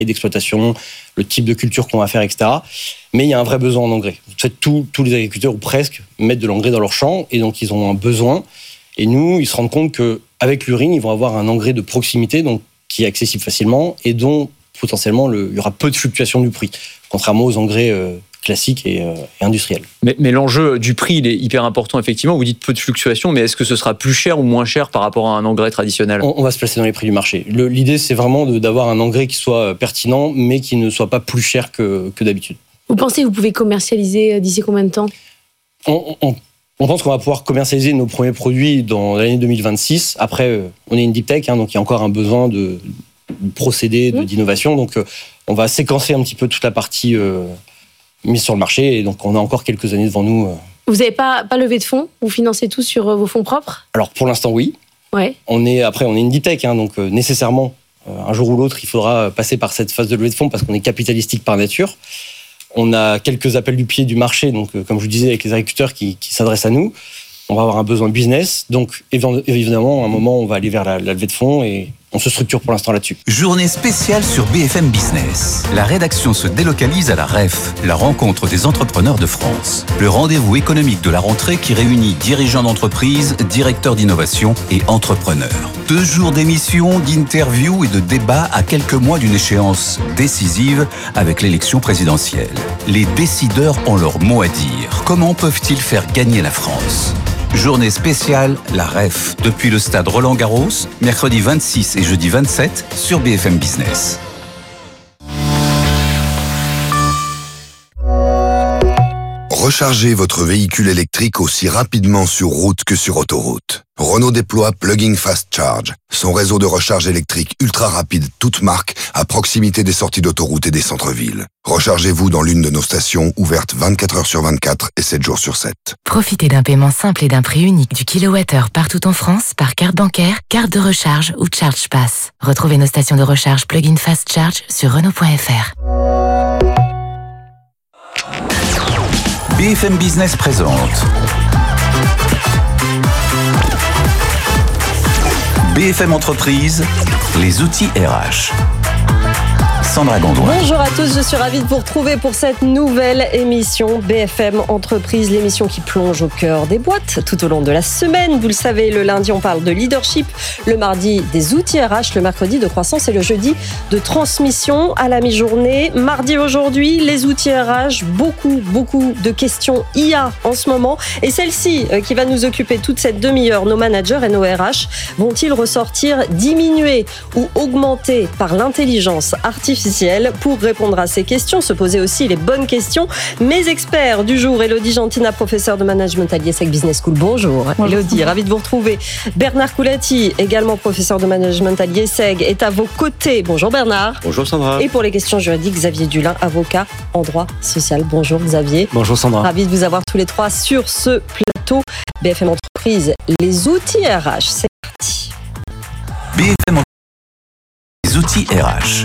d'exploitation, le type de culture qu'on va faire, etc. Mais il y a un vrai besoin en engrais. En fait, tous les agriculteurs, ou presque, mettent de l'engrais dans leur champ, et donc ils ont un besoin. Et nous, ils se rendent compte qu'avec l'urine, ils vont avoir un engrais de proximité, donc qui est accessible facilement, et dont potentiellement il y aura peu de fluctuations du prix, contrairement aux engrais classiques et industriels. Mais l'enjeu du prix, il est hyper important, effectivement. Vous dites peu de fluctuations, mais est-ce que ce sera plus cher ou moins cher par rapport à un engrais traditionnel ? On va se placer dans les prix du marché. L'idée, c'est vraiment d'avoir un engrais qui soit pertinent, mais qui ne soit pas plus cher que d'habitude. Vous pensez que vous pouvez commercialiser d'ici combien de temps ? On pense qu'on va pouvoir commercialiser nos premiers produits dans l'année 2026. Après, on est une deep tech, donc il y a encore un besoin de procédés, d'innovation. Donc, on va séquencer un petit peu toute la partie mise sur le marché. Et donc, on a encore quelques années devant nous. Vous n'avez pas levé de fonds ? Vous financez tout sur vos fonds propres ? Alors, pour l'instant, oui. Ouais. On est une deep tech, donc nécessairement, un jour ou l'autre, il faudra passer par cette phase de levée de fonds parce qu'on est capitalistique par nature. On a quelques appels du pied du marché, donc comme je vous disais, avec les agriculteurs qui s'adressent à nous. On va avoir un besoin business, donc évidemment, à un moment, on va aller vers la levée de fonds et on se structure pour l'instant là-dessus. Journée spéciale sur BFM Business. La rédaction se délocalise à la REF, la rencontre des entrepreneurs de France. Le rendez-vous économique de la rentrée qui réunit dirigeants d'entreprise, directeurs d'innovation et entrepreneurs. 2 jours d'émissions, d'interviews et de débats à quelques mois d'une échéance décisive avec l'élection présidentielle. Les décideurs ont leur mot à dire. Comment peuvent-ils faire gagner la France ? Journée spéciale, la REF, depuis le stade Roland-Garros, mercredi 26 et jeudi 27 sur BFM Business. Rechargez votre véhicule électrique aussi rapidement sur route que sur autoroute. Renault déploie Plug-in Fast Charge, son réseau de recharge électrique ultra rapide toute marque à proximité des sorties d'autoroute et des centres-villes. Rechargez-vous dans l'une de nos stations ouvertes 24 heures sur 24 et 7 jours sur 7. Profitez d'un paiement simple et d'un prix unique du kilowattheure partout en France par carte bancaire, carte de recharge ou Charge Pass. Retrouvez nos stations de recharge Plug-in Fast Charge sur Renault.fr. BFM Business présente BFM Entreprise, les outils RH. Sandra Gondouin. Bonjour à tous, je suis ravie de vous retrouver pour cette nouvelle émission BFM Entreprise, l'émission qui plonge au cœur des boîtes tout au long de la semaine. Vous le savez, le lundi, on parle de leadership, le mardi, des outils RH, le mercredi, de croissance et le jeudi, de transmission à la mi-journée. Mardi, aujourd'hui, les outils RH, beaucoup de questions IA en ce moment. Et celle-ci, qui va nous occuper toute cette demi-heure, nos managers et nos RH, vont-ils ressortir diminués ou augmentés par l'intelligence artificielle? Pour répondre à ces questions, se poser aussi les bonnes questions. Mes experts du jour, Élodie Gentina, professeure de management à l'IESEG Business School. Bonjour. Élodie, ravie de vous retrouver. Bernard Coulati, également professeur de management à l'IESEG, est à vos côtés. Bonjour Bernard. Bonjour Sandra. Et pour les questions juridiques, Xavier Dulin, avocat en droit social. Bonjour Xavier. Bonjour Sandra. Ravi de vous avoir tous les trois sur ce plateau. BFM Entreprise, les outils RH, c'est parti. BFM Entreprise, les outils RH.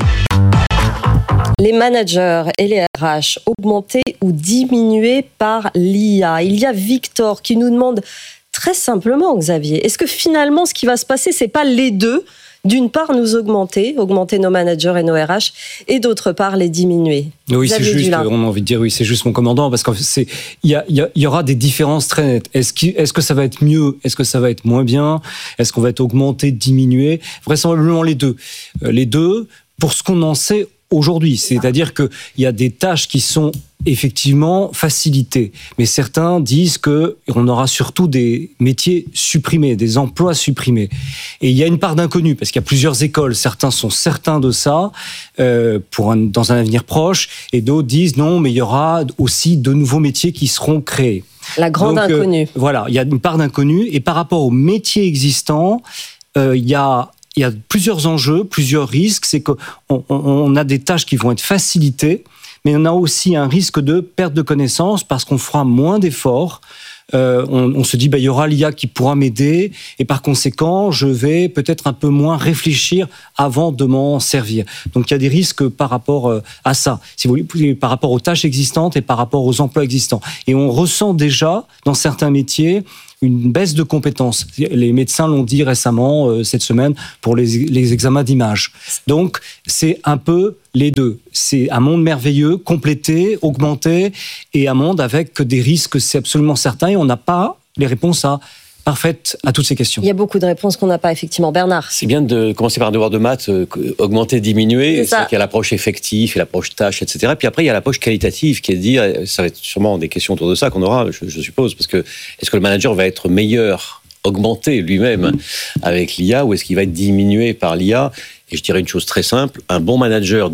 Les managers et les RH augmentés ou diminués par l'IA. Il y a Victor qui nous demande très simplement, Xavier, est-ce que finalement ce qui va se passer, c'est pas les deux ? D'une part, nous augmenter nos managers et nos RH, et d'autre part, les diminuer. Oui, c'est juste, on a envie de dire, oui, c'est juste mon commandant, parce qu'il y aura des différences très nettes. Est-ce que ça va être mieux? Est-ce que ça va être moins bien? Est-ce qu'on va être augmenté, diminué? Vraisemblablement les deux. Les deux, pour ce qu'on en sait aujourd'hui. C'est-à-dire qu'il y a des tâches qui sont effectivement facilitées. Mais certains disent qu'on aura surtout des métiers supprimés, des emplois supprimés. Et il y a une part d'inconnu, parce qu'il y a plusieurs écoles. Certains sont certains de ça, dans un avenir proche, et d'autres disent non, mais il y aura aussi de nouveaux métiers qui seront créés. La grande inconnue. Voilà, il y a une part d'inconnu. Et par rapport aux métiers existants, il y a plusieurs enjeux, plusieurs risques. C'est qu'on a des tâches qui vont être facilitées, mais on a aussi un risque de perte de connaissances parce qu'on fera moins d'efforts. On se dit, il y aura l'IA qui pourra m'aider et par conséquent, je vais peut-être un peu moins réfléchir avant de m'en servir. Donc, il y a des risques par rapport à ça, si vous voulez, par rapport aux tâches existantes et par rapport aux emplois existants. Et on ressent déjà, dans certains métiers, une baisse de compétences. Les médecins l'ont dit récemment, cette semaine, pour les examens d'image. Donc, c'est un peu les deux. C'est un monde merveilleux, complété, augmenté, et un monde avec des risques, c'est absolument certain, et on n'a pas les réponses parfaites à toutes ces questions. Il y a beaucoup de réponses qu'on n'a pas, effectivement. Bernard. C'est bien de commencer par un devoir de maths, augmenter, diminuer. C'est vrai qu'il y a l'approche effective et l'approche tâche, etc. Puis après, il y a l'approche qualitative qui est de dire, ça va être sûrement des questions autour de ça qu'on aura, je suppose, parce que est-ce que le manager va être meilleur, augmenté lui-même avec l'IA, ou est-ce qu'il va être diminué par l'IA? Et je dirais une chose très simple, un bon manager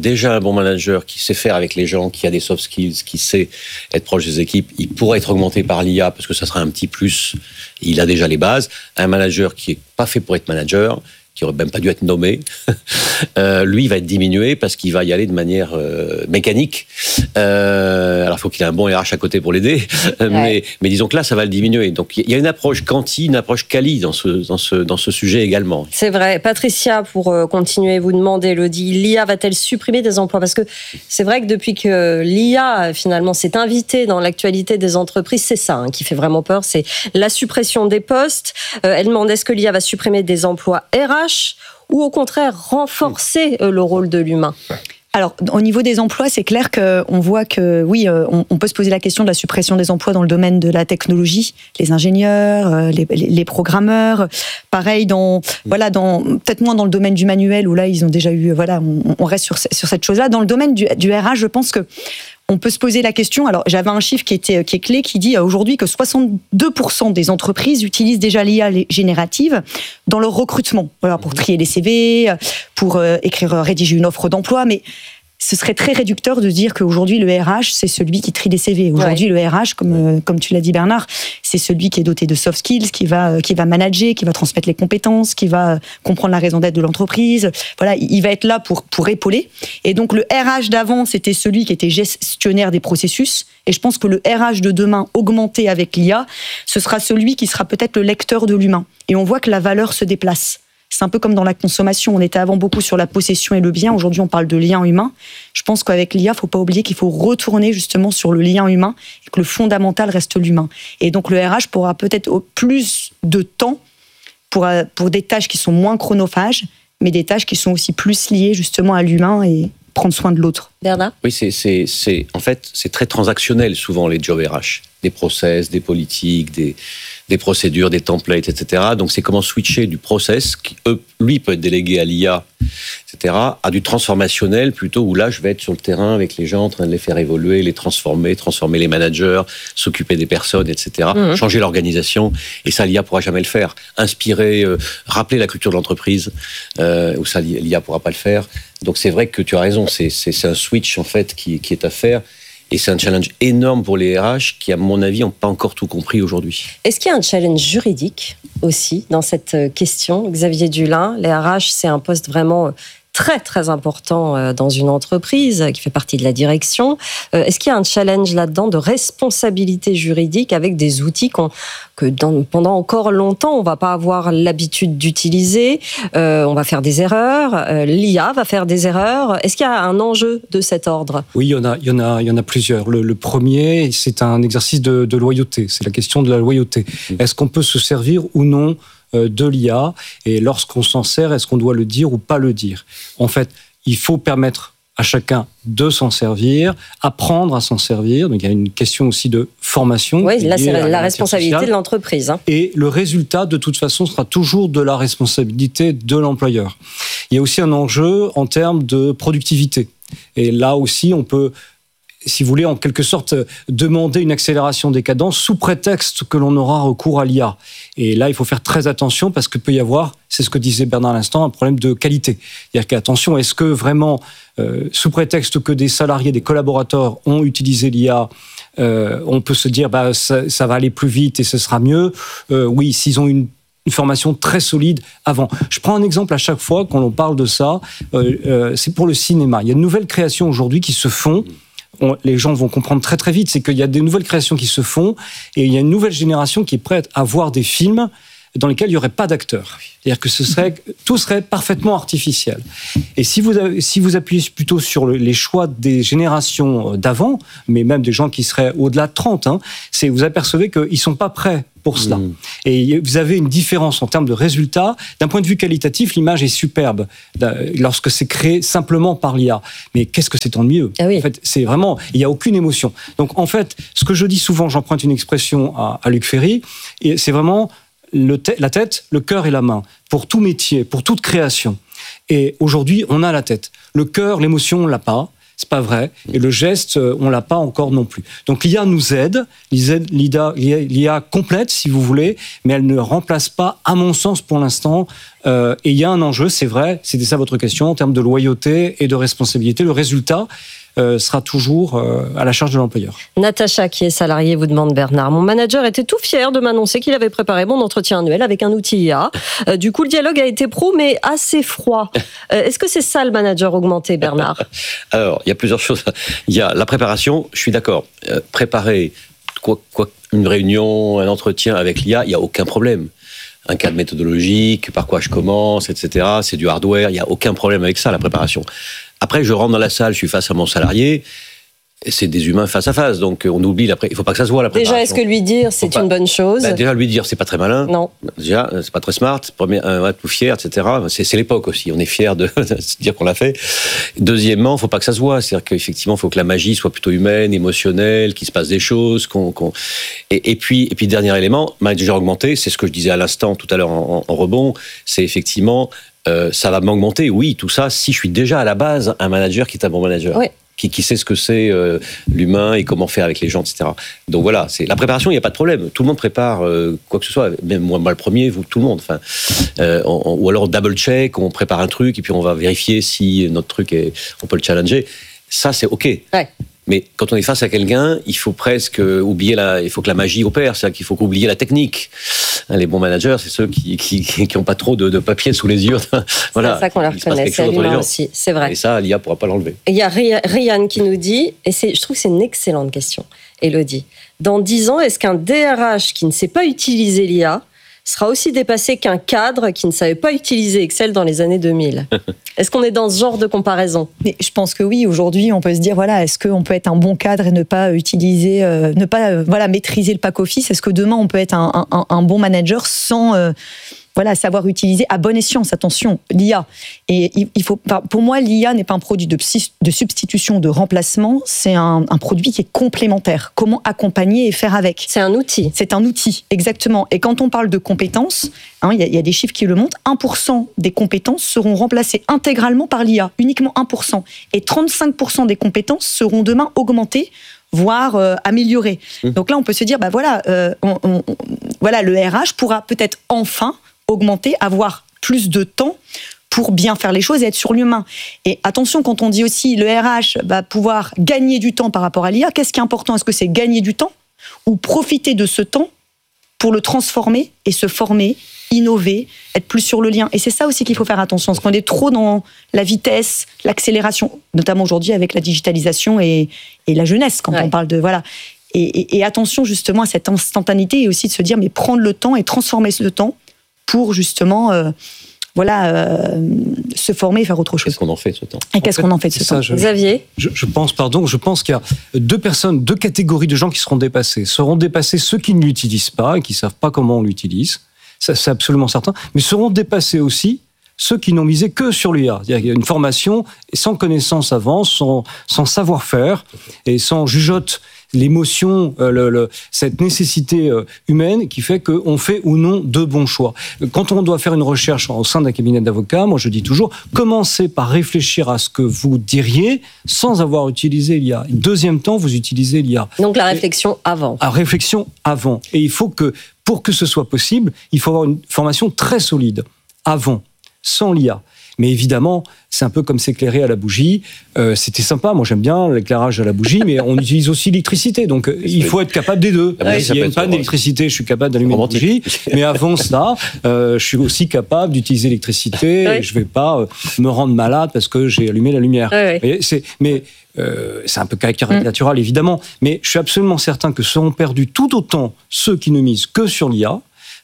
qui sait faire avec les gens, qui a des soft skills, qui sait être proche des équipes, il pourrait être augmenté par l'IA parce que ça sera un petit plus, il a déjà les bases. Un manager qui n'est pas fait pour être manager, qui n'aurait même pas dû être nommé, lui, il va être diminué parce qu'il va y aller de manière mécanique. Alors, il faut qu'il ait un bon RH à côté pour l'aider, mais disons que là, ça va le diminuer. Donc, il y a une approche quanti, une approche quali dans ce sujet également. C'est vrai. Patricia, pour continuer, vous demandez, Elodie, l'IA va-t-elle supprimer des emplois? Parce que c'est vrai que depuis que l'IA, finalement, s'est invitée dans l'actualité des entreprises, c'est ça qui fait vraiment peur, c'est la suppression des postes. Elle demande, est-ce que l'IA va supprimer des emplois RH ou au contraire renforcer le rôle de l'humain? Alors, au niveau des emplois, c'est clair qu'on voit que, oui, on peut se poser la question de la suppression des emplois dans le domaine de la technologie, les ingénieurs, les programmeurs. Pareil, peut-être moins dans le domaine du manuel, où là, ils ont déjà eu, on reste sur cette chose-là. Dans le domaine du RH, je pense que on peut se poser la question. Alors, j'avais un chiffre qui est clé, qui dit aujourd'hui que 62% des entreprises utilisent déjà l'IA générative dans leur recrutement. Voilà, pour trier les CV, pour rédiger une offre d'emploi. Mais ce serait très réducteur de dire qu'aujourd'hui, le RH, c'est celui qui trie les CV. Aujourd'hui, le RH, comme tu l'as dit, Bernard, c'est celui qui est doté de soft skills, qui va manager, qui va transmettre les compétences, qui va comprendre la raison d'être de l'entreprise. Voilà, il va être là pour épauler. Et donc, le RH d'avant, c'était celui qui était gestionnaire des processus. Et je pense que le RH de demain, augmenté avec l'IA, ce sera celui qui sera peut-être le lecteur de l'humain. Et on voit que la valeur se déplace. C'est un peu comme dans la consommation. On était avant beaucoup sur la possession et le bien. Aujourd'hui, on parle de lien humain. Je pense qu'avec l'IA, il ne faut pas oublier qu'il faut retourner justement sur le lien humain et que le fondamental reste l'humain. Et donc, le RH pourra peut-être plus de temps pour des tâches qui sont moins chronophages, mais des tâches qui sont aussi plus liées justement à l'humain et prendre soin de l'autre. Bernard ? Oui, en fait, c'est très transactionnel souvent les jobs RH. Des process, des politiques, des procédures, des templates, etc. Donc, c'est comment switcher du process, qui, lui, peut être délégué à l'IA, etc., à du transformationnel, plutôt où là, je vais être sur le terrain avec les gens, en train de les faire évoluer, les transformer les managers, s'occuper des personnes, etc., changer l'organisation. Et ça, l'IA pourra jamais le faire. Inspirer, rappeler la culture de l'entreprise, où ça, l'IA pourra pas le faire. Donc, c'est vrai que tu as raison, c'est un switch, en fait, qui est à faire. Et c'est un challenge énorme pour les RH qui, à mon avis, n'ont pas encore tout compris aujourd'hui. Est-ce qu'il y a un challenge juridique aussi dans cette question, Xavier Dulin? Les RH, c'est un poste vraiment très, très important dans une entreprise qui fait partie de la direction. Est-ce qu'il y a un challenge là-dedans de responsabilité juridique avec des outils pendant encore longtemps, on ne va pas avoir l'habitude d'utiliser, on va faire des erreurs, l'IA va faire des erreurs. Est-ce qu'il y a un enjeu de cet ordre? Oui, il y en a plusieurs. Le premier, c'est un exercice de loyauté. C'est la question de la loyauté. Est-ce qu'on peut se servir ou non de l'IA, et lorsqu'on s'en sert, est-ce qu'on doit le dire ou pas le dire? En fait, il faut permettre à chacun de s'en servir, apprendre à s'en servir. Donc il y a une question aussi de formation. Oui, là c'est la responsabilité de l'entreprise. Et le résultat, de toute façon, sera toujours de la responsabilité de l'employeur. Il y a aussi un enjeu en termes de productivité. Et là aussi, on peut, si vous voulez, en quelque sorte, demander une accélération des cadences sous prétexte que l'on aura recours à l'IA. Et là, il faut faire très attention parce qu'il peut y avoir, c'est ce que disait Bernard à l'instant, un problème de qualité. C'est-à-dire qu'attention, est-ce que vraiment, sous prétexte que des salariés, des collaborateurs ont utilisé l'IA, on peut se dire ça va aller plus vite et ce sera mieux? Oui, s'ils ont une formation très solide avant. Je prends un exemple à chaque fois quand on parle de ça, c'est pour le cinéma. Il y a de nouvelles créations aujourd'hui qui se font. Les gens vont comprendre très très vite, c'est qu'il y a des nouvelles créations qui se font et il y a une nouvelle génération qui est prête à voir des films dans lesquels il n'y aurait pas d'acteurs. C'est-à-dire que tout serait parfaitement artificiel. Et si vous appuyez plutôt sur les choix des générations d'avant, mais même des gens qui seraient au-delà de 30, vous apercevez qu'ils ne sont pas prêts pour cela. Et vous avez une différence en termes de résultats. D'un point de vue qualitatif, l'image est superbe lorsque c'est créé simplement par l'IA. Mais qu'est-ce que c'est ennuyeux ? Ah oui. En fait, c'est vraiment, il n'y a aucune émotion. Donc en fait, ce que je dis souvent, j'emprunte une expression à Luc Ferry, et c'est vraiment la tête, le cœur et la main, pour tout métier, pour toute création. Et aujourd'hui, on a la tête. Le cœur, l'émotion, on ne l'a pas. C'est pas vrai. Et le geste, on l'a pas encore non plus. Donc l'IA nous aide. L'IA complète, si vous voulez, mais elle ne remplace pas, à mon sens, pour l'instant. Et il y a un enjeu, c'est vrai, c'était ça votre question, en termes de loyauté et de responsabilité. Le résultat sera toujours à la charge de l'employeur. Natacha, qui est salariée, vous demande Bernard. Mon manager était tout fier de m'annoncer qu'il avait préparé mon entretien annuel avec un outil IA. Du coup, le dialogue a été pro, mais assez froid. Est-ce que c'est ça le manager augmenté, Bernard ? Alors, il y a plusieurs choses. Il y a la préparation, je suis d'accord. Préparer une réunion, un entretien avec l'IA, il n'y a aucun problème. Un cadre méthodologique, par quoi je commence, etc. C'est du hardware, il n'y a aucun problème avec ça, la préparation. Après, je rentre dans la salle, je suis face à mon salarié, c'est des humains face à face, donc on oublie il ne faut pas que ça se voit, la préparation. Déjà, est-ce que lui dire, c'est une bonne chose ? Déjà, lui dire, c'est pas très malin. Non. Déjà, c'est pas très smart. Tout fier, etc. C'est l'époque aussi. On est fier de se dire qu'on l'a fait. Deuxièmement, il ne faut pas que ça se voit. C'est-à-dire qu'effectivement, il faut que la magie soit plutôt humaine, émotionnelle, qu'il se passe des choses. Et puis, dernier élément, manager augmenté, c'est ce que je disais à l'instant, tout à l'heure en rebond, c'est effectivement, ça va m'augmenter. Oui, tout ça, si je suis déjà à la base un manager qui est un bon manager. Oui. Qui sait ce que c'est l'humain et comment faire avec les gens, etc. Donc voilà, c'est la préparation, il n'y a pas de problème. Tout le monde prépare quoi que ce soit, même moi le premier, vous, tout le monde. Enfin, ou alors double check, on prépare un truc et puis on va vérifier si notre truc on peut le challenger. Ça, c'est OK. Ouais. Mais quand on est face à quelqu'un, il faut presque oublier il faut que la magie opère, c'est-à-dire qu'il faut oublier la technique. Les bons managers, c'est ceux qui n'ont pas trop de papier sous les yeux. Voilà. C'est ça qu'on leur reconnaît, c'est l'humain aussi, c'est vrai. Et ça, l'IA ne pourra pas l'enlever. Il y a Ryan qui nous dit, et je trouve que c'est une excellente question, Élodie. Dans 10 ans, est-ce qu'un DRH qui ne sait pas utiliser l'IA sera aussi dépassé qu'un cadre qui ne savait pas utiliser Excel dans les années 2000 ? Est-ce qu'on est dans ce genre de comparaison ? Mais je pense que oui. Aujourd'hui, on peut se dire est-ce qu'on peut être un bon cadre et ne pas utiliser, maîtriser le pack office ? Est-ce que demain on peut être un bon manager sans savoir utiliser à bon escient, attention, l'IA. Et pour moi, l'IA n'est pas un produit de substitution, de remplacement, c'est un produit qui est complémentaire. Comment accompagner et faire avec ? C'est un outil. C'est un outil, exactement. Et quand on parle de compétences, il y a des chiffres qui le montrent, 1% des compétences seront remplacées intégralement par l'IA, uniquement 1%. Et 35% des compétences seront demain augmentées, voire améliorées. Donc là, on peut se dire, le RH pourra peut-être enfin augmenter, avoir plus de temps pour bien faire les choses et être sur l'humain. Et attention, quand on dit aussi le RH va pouvoir gagner du temps par rapport à l'IA, qu'est-ce qui est important ? Est-ce que c'est gagner du temps ou profiter de ce temps pour le transformer et se former, innover, être plus sur le lien ? Et c'est ça aussi qu'il faut faire attention, parce qu'on est trop dans la vitesse, l'accélération, notamment aujourd'hui avec la digitalisation et la jeunesse, quand on parle de... Voilà. Et attention justement à cette instantanéité et aussi de se dire, mais prendre le temps et transformer ce temps pour justement se former et faire autre chose. Qu'est-ce qu'on en fait de ce temps ? Et qu'est-ce qu'on en fait de ce temps ? Xavier ? Je pense qu'il y a deux catégories de gens qui seront dépassés. Seront dépassés ceux qui ne l'utilisent pas et qui ne savent pas comment on l'utilise. Ça, c'est absolument certain. Mais seront dépassés aussi ceux qui n'ont misé que sur l'IA. C'est-à-dire qu'il y a une formation sans connaissance avant, sans savoir-faire et sans jugeote l'émotion, cette nécessité humaine qui fait qu'on fait ou non de bons choix. Quand on doit faire une recherche au sein d'un cabinet d'avocats, moi je dis toujours, commencez par réfléchir à ce que vous diriez sans avoir utilisé l'IA. Deuxième temps, vous utilisez l'IA. Donc la réflexion avant. La réflexion avant. Et il faut que, pour que ce soit possible, il faut avoir une formation très solide avant, sans l'IA. Mais évidemment, c'est un peu comme s'éclairer à la bougie. C'était sympa, moi j'aime bien l'éclairage à la bougie, mais on utilise aussi l'électricité. Donc il faut être capable des deux. S'il y a une panne d'électricité, je suis capable d'allumer une bougie. Mais avant ça, je suis aussi capable d'utiliser l'électricité. Et je ne vais pas me rendre malade parce que j'ai allumé la lumière. C'est un peu caricatural, évidemment. Mais je suis absolument certain que seront perdus tout autant ceux qui ne misent que sur l'IA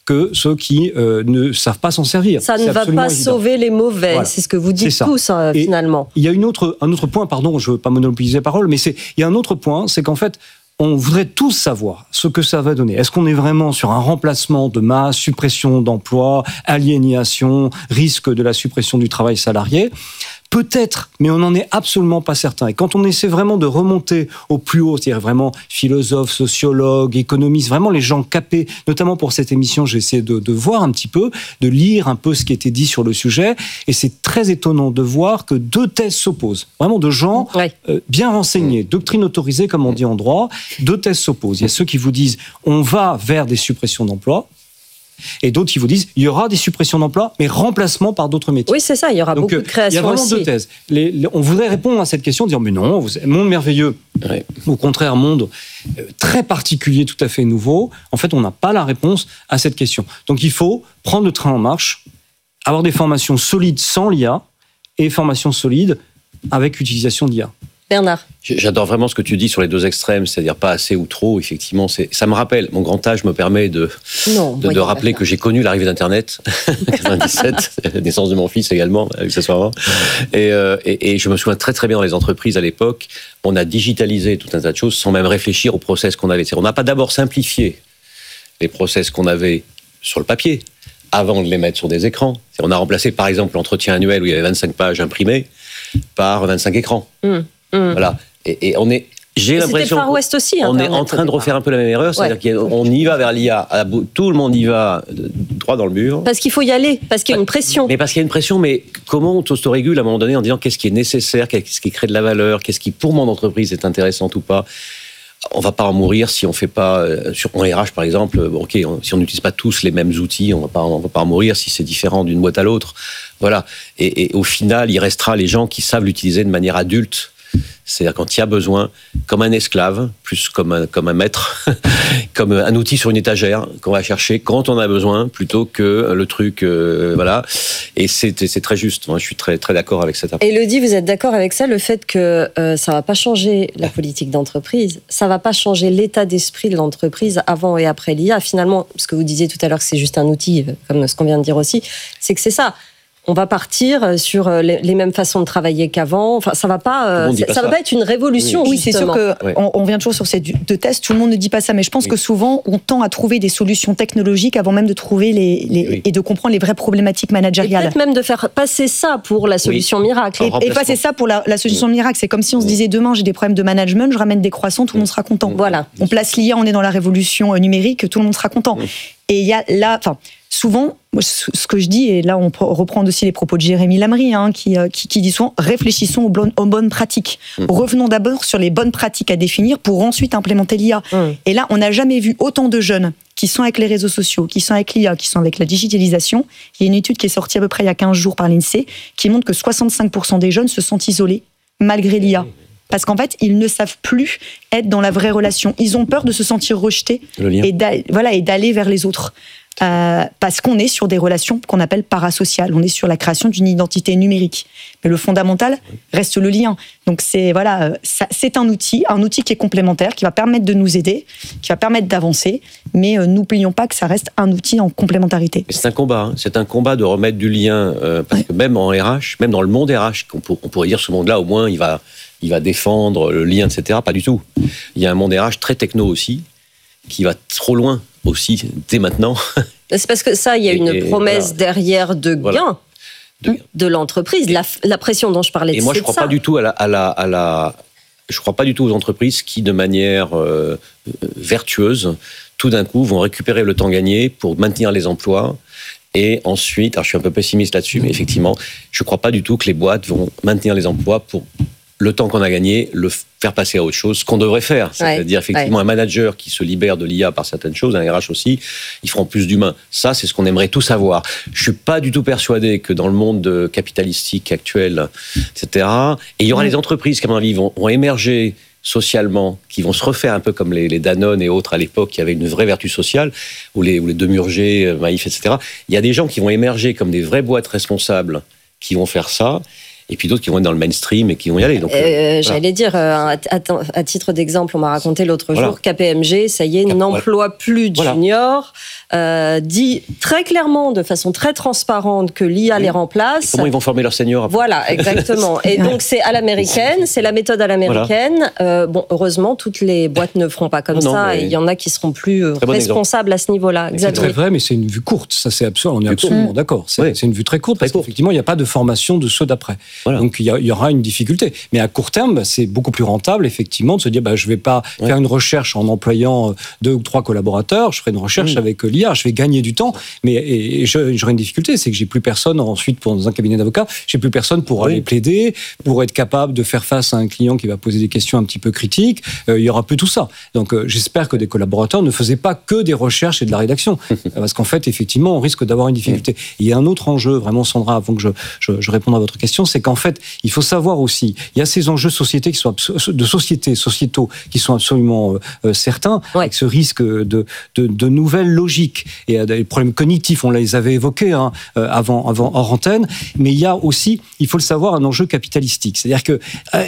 que ceux qui ne savent pas s'en servir. Ça ne va pas sauver les mauvais, voilà. C'est ce que vous dites tous finalement. Il y a un autre point, pardon, je ne veux pas monopoliser la parole, mais il y a un autre point, c'est qu'en fait, on voudrait tous savoir ce que ça va donner. Est-ce qu'on est vraiment sur un remplacement de masse, suppression d'emplois, aliénation, risque de la suppression du travail salarié ? Peut-être, mais on n'en est absolument pas certain. Et quand on essaie vraiment de remonter au plus haut, c'est-à-dire vraiment philosophes, sociologues, économistes, vraiment les gens capés, notamment pour cette émission, j'ai essayé de voir un petit peu, de lire un peu ce qui était dit sur le sujet, et c'est très étonnant de voir que deux thèses s'opposent. Vraiment de gens bien renseignés, doctrine autorisée comme on dit en droit, deux thèses s'opposent. Il y a ceux qui vous disent on va vers des suppressions d'emplois, et d'autres qui vous disent il y aura des suppressions d'emplois, mais remplacement par d'autres métiers. Oui, c'est ça, il y aura beaucoup de créations. Il y a vraiment deux thèses. On voudrait répondre à cette question en disant mais non, monde merveilleux. Ouais. Au contraire, monde très particulier, tout à fait nouveau. En fait, on n'a pas la réponse à cette question. Donc il faut prendre le train en marche, avoir des formations solides sans l'IA et formations solides avec l'utilisation d'IA. Bernard. J'adore vraiment ce que tu dis sur les deux extrêmes, c'est-à-dire pas assez ou trop. Effectivement, ça me rappelle, mon grand âge me permet de rappeler que j'ai connu l'arrivée d'Internet, 97, naissance de mon fils également, accessoirement. Et je me souviens très très bien dans les entreprises à l'époque, on a digitalisé tout un tas de choses sans même réfléchir aux process qu'on avait. On n'a pas d'abord simplifié les process qu'on avait sur le papier avant de les mettre sur des écrans. On a remplacé par exemple l'entretien annuel où il y avait 25 pages imprimées par 25 écrans. Voilà. Et on est. J'ai l'impression. C'était Far West aussi. On est en train de refaire un peu la même erreur, c'est-à-dire qu'on y va vers l'IA, tout le monde y va droit dans le mur. Parce qu'il faut y aller, parce qu'il y a une pression. Mais parce qu'il y a une pression, mais comment on s'autorégule à un moment donné en disant qu'est-ce qui est nécessaire, qu'est-ce qui crée de la valeur, qu'est-ce qui pour mon entreprise est intéressant ou pas. On va pas en mourir si on fait pas en RH par exemple. Si on n'utilise pas tous les mêmes outils, on va pas en mourir si c'est différent d'une boîte à l'autre. Voilà. Et au final, il restera les gens qui savent l'utiliser de manière adulte. C'est-à-dire quand il y a besoin, comme un esclave, plus comme un maître, comme un outil sur une étagère qu'on va chercher quand on a besoin, plutôt que le truc, voilà. Et c'est très juste. Moi, je suis très très d'accord avec cette approche. Élodie, vous êtes d'accord avec ça, le fait que ça va pas changer la politique d'entreprise, ça va pas changer l'état d'esprit de l'entreprise avant et après l'IA. Finalement, ce que vous disiez tout à l'heure, que c'est juste un outil, comme ce qu'on vient de dire aussi, c'est que c'est ça. On va partir sur les mêmes façons de travailler qu'avant. Enfin, ça va pas être une révolution. Oui, c'est sûr que on vient toujours sur ces deux tests. Tout le monde ne dit pas ça, mais je pense que souvent on tend à trouver des solutions technologiques avant même de trouver et de comprendre les vraies problématiques managériales. Et peut-être même de faire passer ça pour la solution miracle. Et passer ça pour la solution miracle. C'est comme si on se disait demain j'ai des problèmes de management, je ramène des croissants, tout le monde sera content. Voilà. On place l'IA, on est dans la révolution numérique, tout le monde sera content. Et il y a là, souvent, ce que je dis, et là on reprend aussi les propos de Jérémy Lamry, qui dit souvent, réfléchissons aux bonnes pratiques. Revenons d'abord sur les bonnes pratiques à définir pour ensuite implémenter l'IA. Et là, on n'a jamais vu autant de jeunes qui sont avec les réseaux sociaux, qui sont avec l'IA, qui sont avec la digitalisation. Il y a une étude qui est sortie à peu près il y a 15 jours par l'INSEE, qui montre que 65% des jeunes se sentent isolés, malgré l'IA. Parce qu'en fait, ils ne savent plus être dans la vraie relation. Ils ont peur de se sentir rejetés et d'aller vers les autres. Parce qu'on est sur des relations qu'on appelle parasociales. On est sur la création d'une identité numérique. Mais le fondamental reste le lien. Donc c'est un outil qui est complémentaire, qui va permettre de nous aider, qui va permettre d'avancer. Mais n'oublions pas que ça reste un outil en complémentarité. C'est un combat. C'est un combat de remettre du lien. Parce que même en RH, même dans le monde RH, on pourrait dire ce monde-là, au moins, il va défendre le lien, etc. Pas du tout. Il y a un monde RH très techno aussi, qui va trop loin aussi, dès maintenant. C'est parce que ça, il y a une promesse derrière de gain de l'entreprise. La pression dont je parlais, et moi, je ne crois pas du tout je crois pas du tout aux entreprises qui, de manière vertueuse, tout d'un coup, vont récupérer le temps gagné pour maintenir les emplois. Et ensuite, alors je suis un peu pessimiste là-dessus, mais effectivement, je ne crois pas du tout que les boîtes vont maintenir les emplois pour le temps qu'on a gagné, le faire passer à autre chose, ce qu'on devrait faire. C'est-à-dire, effectivement, un manager qui se libère de l'IA par certaines choses, un RH aussi, ils feront plus d'humains. Ça, c'est ce qu'on aimerait tous avoir. Je suis pas du tout persuadé que dans le monde capitalistique actuel, etc., et il y aura les entreprises qui, à mon avis, vont émerger socialement, qui vont se refaire un peu comme les Danone et autres à l'époque, qui avaient une vraie vertu sociale, ou les Demurger, Maïf, etc. Il y a des gens qui vont émerger comme des vraies boîtes responsables qui vont faire ça. et puis d'autres qui vont être dans le mainstream et qui vont y aller. Donc, j'allais dire, à titre d'exemple, on m'a raconté l'autre jour, KPMG, ça y est, n'emploie plus de juniors, dit très clairement, de façon très transparente, que l'IA les remplace. Et comment ils vont former leurs seniors après. Voilà, exactement. Et donc c'est à l'américaine, c'est la méthode à l'américaine. Bon, heureusement, toutes les boîtes ne feront pas comme ça, et il y en a qui seront plus responsables à ce niveau-là. C'est très vrai, mais c'est une vue courte, ça c'est absurde, on est absolument d'accord. C'est une vue très courte, parce qu'effectivement, il n'y a pas de formation de ceux d'après. Donc il y aura une difficulté. Mais à court terme, c'est beaucoup plus rentable, effectivement, de se dire, je ne vais pas faire une recherche en employant 2 ou 3 collaborateurs, je ferai une recherche avec l'IA, je vais gagner du temps, mais j'aurai une difficulté, c'est que j'ai plus personne ensuite dans un cabinet d'avocats, j'ai plus personne pour aller plaider, pour être capable de faire face à un client qui va poser des questions un petit peu critiques, il y aura plus tout ça. Donc j'espère que des collaborateurs ne faisaient pas que des recherches et de la rédaction, parce qu'en fait, effectivement, on risque d'avoir une difficulté. Il y a un autre enjeu, vraiment Sandra, avant que je réponde à votre question, c'est qu'en fait, il faut savoir aussi, il y a ces enjeux sociétaux sociétaux qui sont absolument certains, avec ce risque de nouvelles logiques et des problèmes cognitifs, on les avait évoqués avant hors antenne, mais il y a aussi, il faut le savoir, un enjeu capitalistique, c'est-à-dire que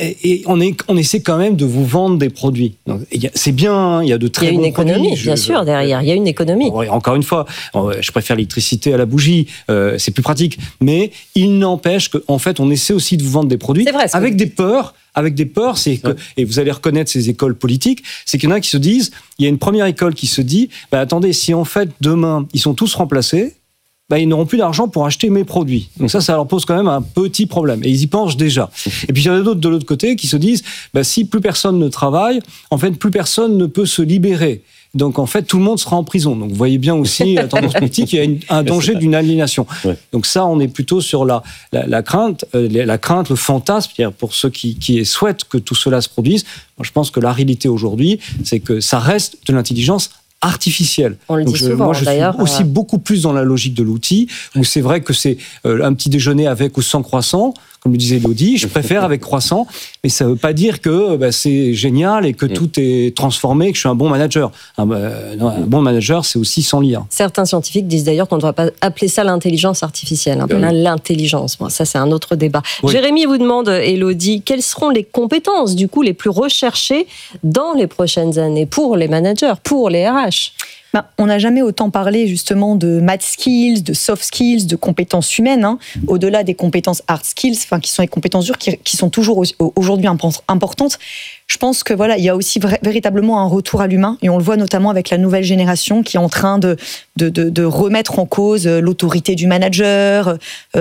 on essaie quand même de vous vendre des produits. Donc, c'est bien, il y a de très bons produits. Il y a une économie, bien sûr, derrière, il y a une économie. Encore une fois, je préfère l'électricité à la bougie, c'est plus pratique, mais il n'empêche qu'en fait, on essaie aussi de vous vendre des produits avec des peurs. C'est que, et vous allez reconnaître ces écoles politiques, c'est qu'il y en a qui se disent, il y a une première école qui se dit, attendez, si en fait demain ils sont tous remplacés, ils n'auront plus d'argent pour acheter mes produits. Donc ça leur pose quand même un petit problème. Et ils y pensent déjà. Et puis il y en a d'autres de l'autre côté qui se disent, si plus personne ne travaille, en fait plus personne ne peut se libérer. Donc en fait, tout le monde sera en prison. Donc vous voyez bien aussi, la tendance politique, il y a un danger d'une aliénation. Donc ça, on est plutôt sur la crainte, le fantasme, c'est-à-dire pour ceux qui souhaitent que tout cela se produise. Moi, je pense que la réalité aujourd'hui, c'est que ça reste de l'intelligence artificielle. On le dit souvent, moi, je suis aussi beaucoup plus dans la logique de l'outil, où c'est vrai que c'est un petit déjeuner avec ou sans croissant, comme le disait Elodie, je préfère avec croissant, mais ça ne veut pas dire que c'est génial et que tout est transformé, que je suis un bon manager. Un bon manager, c'est aussi sans l'IA. Certains scientifiques disent d'ailleurs qu'on ne devrait pas appeler ça l'intelligence artificielle, l'intelligence. Bon, ça, c'est un autre débat. Oui. Jérémy vous demande, Elodie, quelles seront les compétences, du coup, les plus recherchées dans les prochaines années pour les managers, pour les RH ? On n'a jamais autant parlé justement de math skills, de soft skills, de compétences humaines, au-delà des compétences hard skills, qui sont les compétences dures, qui sont toujours aujourd'hui importantes. Je pense que il y a aussi véritablement un retour à l'humain, et on le voit notamment avec la nouvelle génération qui est en train de remettre en cause l'autorité du manager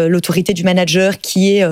qui est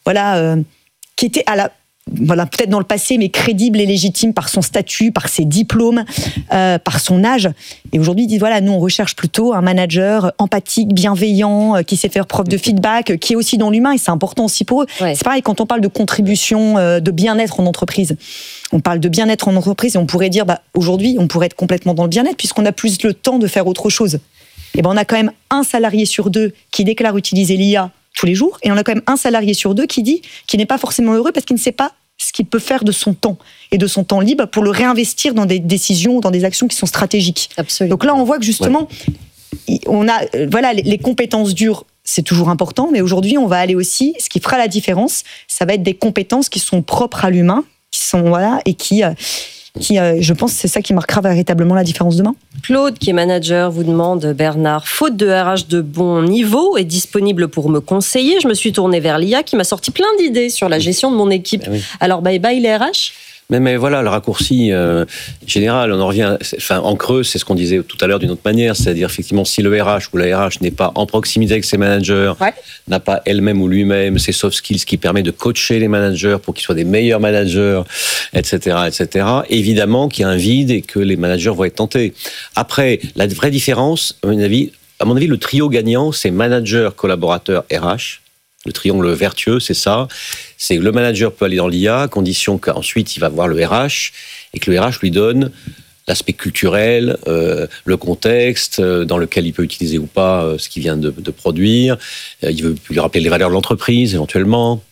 qui était à la peut-être dans le passé, mais crédible et légitime par son statut, par ses diplômes, par son âge. Et aujourd'hui, ils disent, nous, on recherche plutôt un manager empathique, bienveillant, qui sait faire preuve de feedback, qui est aussi dans l'humain, et c'est important aussi pour eux. Ouais. C'est pareil, quand on parle de contribution, de bien-être en entreprise, on parle de bien-être en entreprise, et on pourrait dire, aujourd'hui, on pourrait être complètement dans le bien-être, puisqu'on a plus le temps de faire autre chose. Et on a quand même un salarié sur 2 qui déclare utiliser l'IA tous les jours, et on a quand même un salarié sur 2 qui dit qu'il n'est pas forcément heureux parce qu'il ne sait pas ce qu'il peut faire de son temps et de son temps libre pour le réinvestir dans des décisions, dans des actions qui sont stratégiques. Absolument. Donc là, on voit que justement, on a les compétences dures, c'est toujours important, mais aujourd'hui, on va aller aussi, ce qui fera la différence, ça va être des compétences qui sont propres à l'humain, qui sont et qui je pense, c'est ça qui marquera véritablement la différence demain. Claude, qui est manager, vous demande, Bernard, faute de RH de bon niveau et disponible pour me conseiller, je me suis tournée vers l'IA qui m'a sorti plein d'idées sur la gestion de mon équipe. Alors, bye bye les RH ? Mais voilà, le raccourci général, on en revient, en creux, c'est ce qu'on disait tout à l'heure d'une autre manière, c'est-à-dire effectivement si le RH ou la RH n'est pas en proximité avec ses managers, n'a pas elle-même ou lui-même ses soft skills qui permettent de coacher les managers pour qu'ils soient des meilleurs managers, etc., évidemment qu'il y a un vide et que les managers vont être tentés. Après, la vraie différence, à mon avis, le trio gagnant, c'est manager, collaborateur, RH. Le triangle vertueux, c'est ça. C'est que le manager peut aller dans l'IA, à condition qu'ensuite il va voir le RH et que le RH lui donne l'aspect culturel, le contexte dans lequel il peut utiliser ou pas ce qu'il vient de produire. Il veut lui rappeler les valeurs de l'entreprise éventuellement.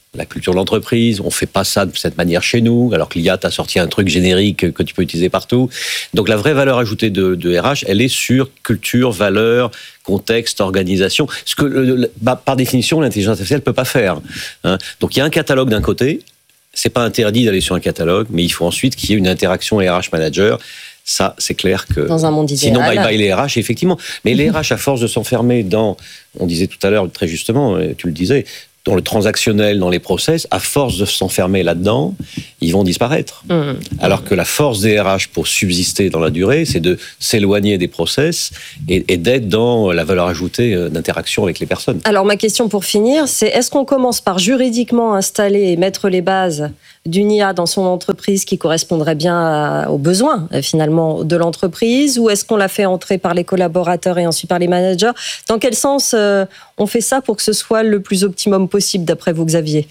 la culture de l'entreprise, on fait pas ça de cette manière chez nous, alors que l'IA t'a sorti un truc générique que tu peux utiliser partout. Donc la vraie valeur ajoutée de RH, elle est sur culture, valeur, contexte, organisation, ce que par définition l'intelligence artificielle peut pas faire. Hein. Donc il y a un catalogue d'un côté, c'est pas interdit d'aller sur un catalogue, mais il faut ensuite qu'il y ait une interaction RH manager. Ça, c'est clair que... Dans un monde idéal. Sinon, bye-bye les RH, effectivement. Mais les RH, à force de s'enfermer dans... On disait tout à l'heure, très justement, tu le disais, dans le transactionnel, dans les process, à force de s'enfermer là-dedans, ils vont disparaître. Alors que la force des RH pour subsister dans la durée, c'est de s'éloigner des process et d'être dans la valeur ajoutée d'interaction avec les personnes. Alors, ma question pour finir, c'est est-ce qu'on commence par juridiquement installer et mettre les bases d'une IA dans son entreprise qui correspondrait bien aux besoins, finalement, de l'entreprise, ou est-ce qu'on la fait entrer par les collaborateurs et ensuite par les managers? Dans quel sens on fait ça pour que ce soit le plus optimum possible, d'après vous, Xavier?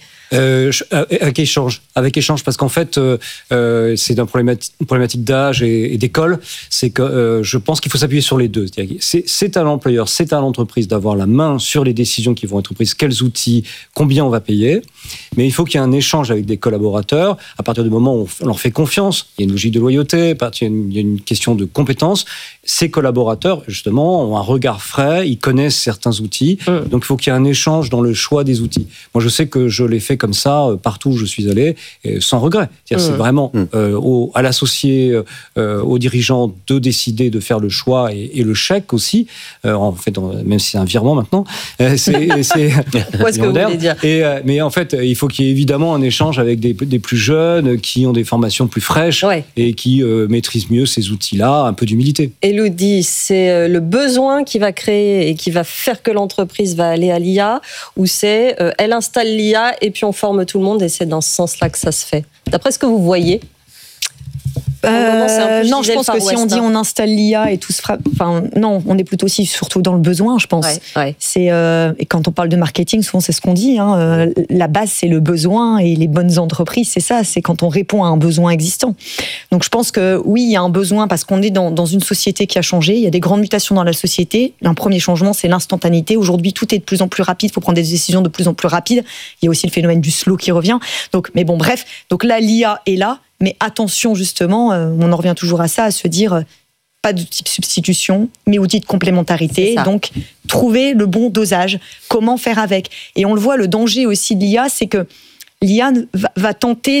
Avec échange, parce qu'en fait, c'est une problématique d'âge et d'école. C'est que je pense qu'il faut s'appuyer sur les deux. C'est à l'employeur, c'est à l'entreprise d'avoir la main sur les décisions qui vont être prises, quels outils, combien on va payer. Mais il faut qu'il y ait un échange avec des collaborateurs. À partir du moment où on leur fait confiance, il y a une logique de loyauté, il y a une question de compétence. Ces collaborateurs, justement, ont un regard frais, ils connaissent certains outils. Donc il faut qu'il y ait un échange dans le choix des outils. Moi, je sais que je l'ai fait comme ça partout où je suis allé, sans regret. C'est vraiment à l'associé, aux dirigeants de décider de faire le choix et le chèque aussi. En fait, même si c'est un virement maintenant, c'est quoi ce que vous voulez dire. Mais en fait, il faut qu'il y ait évidemment un échange avec des plus jeunes qui ont des formations plus fraîches et qui maîtrisent mieux ces outils-là, un peu d'humilité. Élodie, c'est le besoin qui va créer et qui va faire que l'entreprise va aller à l'IA, ou c'est elle installe l'IA et puis on forme tout le monde et c'est dans ce sens-là que ça se fait? D'après ce que vous voyez? Non, je pense que si on dit on installe l'IA et tout se fera... Enfin, non, on est plutôt aussi surtout dans le besoin, je pense. C'est, et quand on parle de marketing, souvent c'est ce qu'on dit. La base, c'est le besoin, et les bonnes entreprises, c'est ça. C'est quand on répond à un besoin existant. Donc je pense que oui, il y a un besoin parce qu'on est dans une société qui a changé. Il y a des grandes mutations dans la société. Un premier changement, c'est l'instantanéité. Aujourd'hui, tout est de plus en plus rapide. Il faut prendre des décisions de plus en plus rapides. Il y a aussi le phénomène du slow qui revient. Donc, mais bon, bref. Donc là, l'IA est là. Mais attention, justement, on en revient toujours à ça, à se dire, pas d'outil de substitution, mais outil de complémentarité. Donc, trouver le bon dosage, comment faire avec. Et on le voit, le danger aussi de l'IA, c'est que l'IA va tenter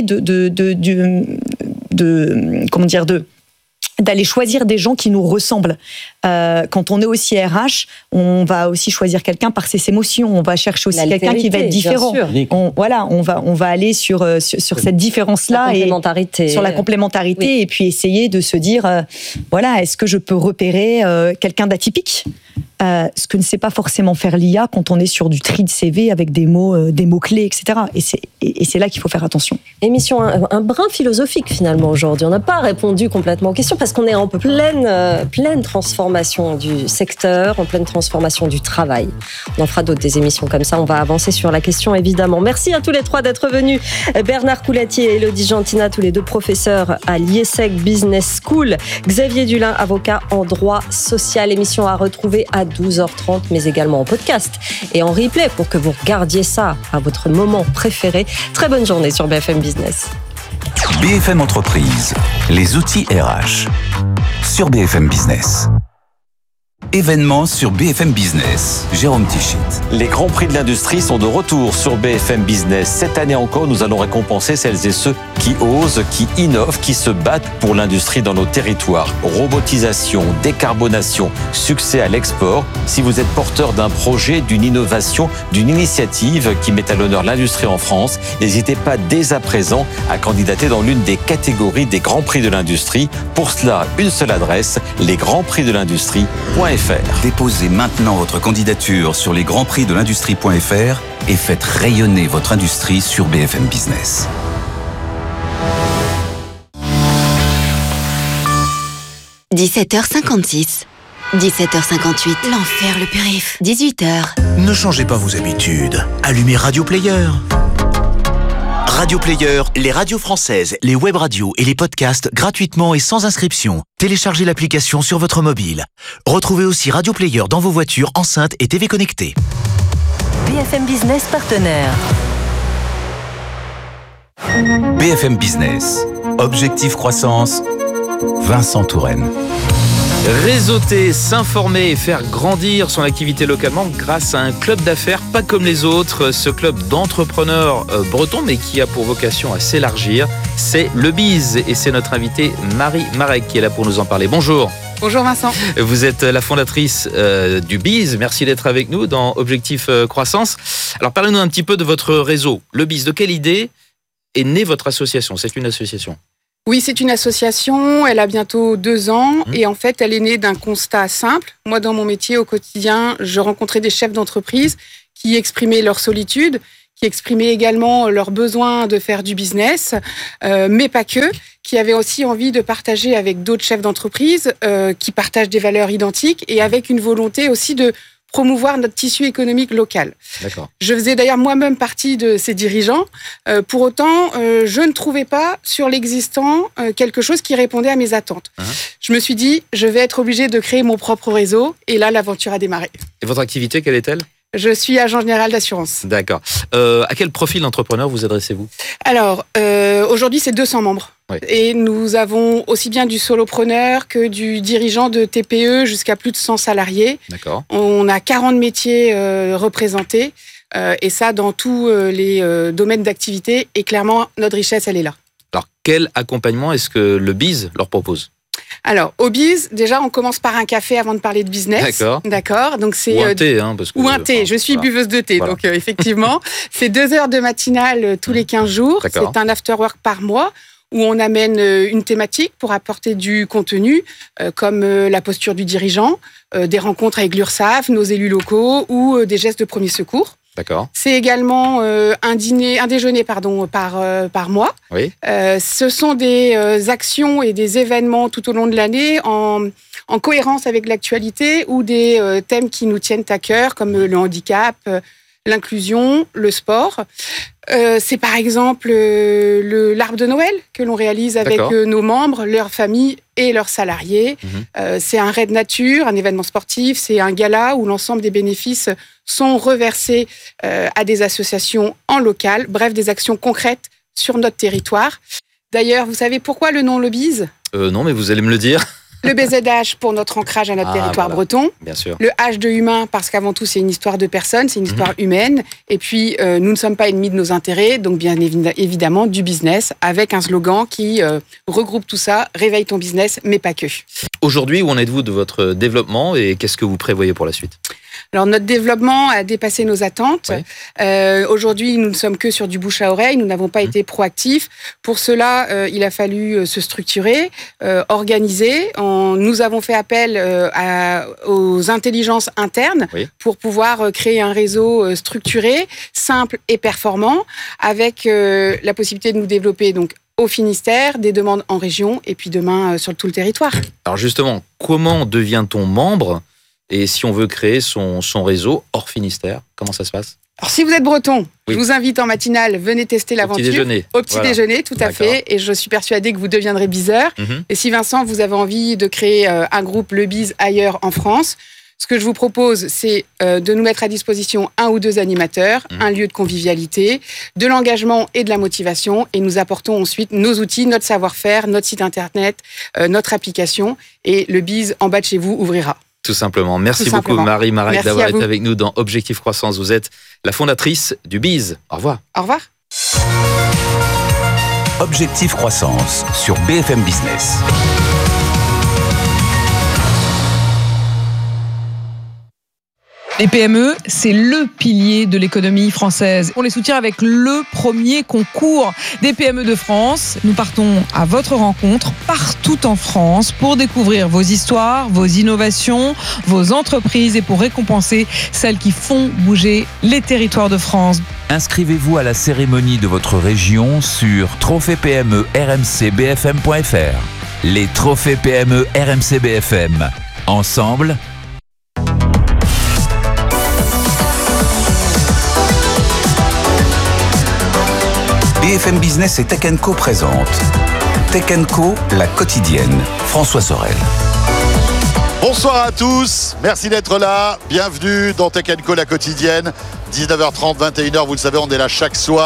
d'aller choisir des gens qui nous ressemblent. Quand on est aussi RH, on va aussi choisir quelqu'un par ses émotions. On va chercher aussi quelqu'un qui va être différent. On va aller sur cette différence-là et sur la complémentarité et puis essayer de se dire, est-ce que je peux repérer quelqu'un d'atypique? Ce que ne sait pas forcément faire l'IA quand on est sur du tri de CV avec des mots-clés, etc. Et c'est là qu'il faut faire attention. Émission un brin philosophique finalement aujourd'hui. On n'a pas répondu complètement aux questions parce qu'on est en pleine transformation du secteur, en pleine transformation du travail. On en fera d'autres des émissions comme ça. On va avancer sur la question évidemment. Merci à tous les trois d'être venus. Bernard Coulatier et Élodie Gentina, tous les deux professeurs à l'IESEG Business School. Xavier Dulin, avocat en droit social. Émission à retrouver à 12h30, mais également en podcast et en replay pour que vous regardiez ça à votre moment préféré. Très bonne journée sur BFM Business. BFM Entreprise, les outils RH sur BFM Business. Événements sur BFM Business. Jérôme Tichit. Les grands prix de l'industrie sont de retour sur BFM Business. Cette année encore, nous allons récompenser celles et ceux qui osent, qui innovent, qui se battent pour l'industrie dans nos territoires. Robotisation, décarbonation, succès à l'export. Si vous êtes porteur d'un projet, d'une innovation, d'une initiative qui met à l'honneur l'industrie en France, n'hésitez pas dès à présent à candidater dans l'une des catégories des grands prix de l'industrie. Pour cela, une seule adresse, lesgrandsprixdelindustrie.fr. Déposez maintenant votre candidature sur lesgrandsprixdelindustrie.fr et faites rayonner votre industrie sur BFM Business. – 17h56, 17h58, l'enfer le périph', 18h. Ne changez pas vos habitudes, allumez Radio Player. Radio Player, les radios françaises, les web radios et les podcasts gratuitement et sans inscription. Téléchargez l'application sur votre mobile. Retrouvez aussi Radio Player dans vos voitures, enceintes et TV connectées. BFM Business partenaire. BFM Business, Objectif Croissance, Vincent Touraine. Réseauter, s'informer et faire grandir son activité localement grâce à un club d'affaires pas comme les autres. Ce club d'entrepreneurs bretons, mais qui a pour vocation à s'élargir, c'est le BIZ. Et c'est notre invitée Marie Marek qui est là pour nous en parler. Bonjour. Bonjour Vincent. Vous êtes la fondatrice du BIZ. Merci d'être avec nous dans Objectif Croissance. Alors parlez-nous un petit peu de votre réseau. Le BIZ, de quelle idée est née votre association? C'est une association? Oui, c'est une association, elle a bientôt 2 ans et en fait, elle est née d'un constat simple. Moi, dans mon métier au quotidien, je rencontrais des chefs d'entreprise qui exprimaient leur solitude, qui exprimaient également leur besoin de faire du business, mais pas que, qui avaient aussi envie de partager avec d'autres chefs d'entreprise qui partagent des valeurs identiques et avec une volonté aussi de promouvoir notre tissu économique local. D'accord. Je faisais d'ailleurs moi-même partie de ces dirigeants. Pour autant, je ne trouvais pas sur l'existant quelque chose qui répondait à mes attentes. Je me suis dit, je vais être obligée de créer mon propre réseau. Et là, l'aventure a démarré. Et votre activité, quelle est-elle? Je suis agent général d'assurance. D'accord. À quel profil d'entrepreneur vous adressez-vous? Alors, aujourd'hui, c'est 200 membres. Oui. Et nous avons aussi bien du solopreneur que du dirigeant de TPE jusqu'à plus de 100 salariés. D'accord. On a 40 métiers représentés. Et ça, dans tous les domaines d'activité. Et clairement, notre richesse, elle est là. Alors, quel accompagnement est-ce que le BIZ leur propose? Alors, au BIZ, déjà, on commence par un café avant de parler de business. D'accord. Donc, c'est, ou un thé. Parce que, ou un thé. Je suis buveuse de thé. Voilà. Donc, effectivement, c'est 2 heures de matinale tous les 15 jours. D'accord. C'est un after-work par mois où on amène une thématique pour apporter du contenu, comme la posture du dirigeant, des rencontres avec l'URSSAF, nos élus locaux ou des gestes de premier secours. D'accord. C'est également un déjeuner par mois. Oui. Ce sont des actions et des événements tout au long de l'année en cohérence avec l'actualité ou des thèmes qui nous tiennent à cœur, comme le handicap, l'inclusion, le sport. C'est par exemple l'arbre de Noël que l'on réalise avec nos membres, leurs familles et leurs salariés. C'est un raid nature, un événement sportif, c'est un gala où l'ensemble des bénéfices sont reversés à des associations en local, bref, des actions concrètes sur notre territoire. D'ailleurs, vous savez pourquoi le nom le BIZ? Non, mais vous allez me le dire. Le BZH pour notre ancrage à notre territoire breton. Bien sûr. Le H de humain parce qu'avant tout c'est une histoire de personnes, c'est une histoire humaine. Et puis nous ne sommes pas ennemis de nos intérêts, donc bien évidemment du business avec un slogan qui regroupe tout ça, réveille ton business, mais pas que. Aujourd'hui, où en êtes-vous de votre développement et qu'est-ce que vous prévoyez pour la suite? Alors, notre développement a dépassé nos attentes. Oui. Aujourd'hui, nous ne sommes que sur du bouche à oreille. Nous n'avons pas été proactifs. Pour cela, il a fallu se structurer, organiser. Nous avons fait appel aux intelligences internes pour pouvoir créer un réseau structuré, simple et performant, avec la possibilité de nous développer donc au Finistère, des demandes en région et puis demain sur tout le territoire. Alors justement, comment devient-on membre? Et si on veut créer son réseau hors Finistère, comment ça se passe? Alors, si vous êtes breton, je vous invite en matinale, venez tester l'aventure. Au petit déjeuner, tout à fait. Et je suis persuadée que vous deviendrez bizeur. Et si Vincent, vous avez envie de créer un groupe Le BIZ ailleurs en France, ce que je vous propose, c'est de nous mettre à disposition 1 ou 2 animateurs, un lieu de convivialité, de l'engagement et de la motivation. Et nous apportons ensuite nos outils, notre savoir-faire, notre site internet, notre application. Et le BIZ en bas de chez vous ouvrira. Tout simplement. Merci beaucoup Marie Marek d'avoir été avec nous dans Objectif Croissance. Vous êtes la fondatrice du BIZ. Au revoir. Au revoir. Objectif Croissance sur BFM Business. Les PME, c'est le pilier de l'économie française. On les soutient avec le premier concours des PME de France. Nous partons à votre rencontre partout en France pour découvrir vos histoires, vos innovations, vos entreprises et pour récompenser celles qui font bouger les territoires de France. Inscrivez-vous à la cérémonie de votre région sur trophée-PME-RMC-BFM.fr. Les trophées PME RMC BFM. Ensemble, BFM Business et Tech & Co présente Tech & Co, la quotidienne. François Sorel. Bonsoir à tous, merci d'être là. Bienvenue dans Tech & Co, la quotidienne. 19h30, 21h, vous le savez, on est là chaque soir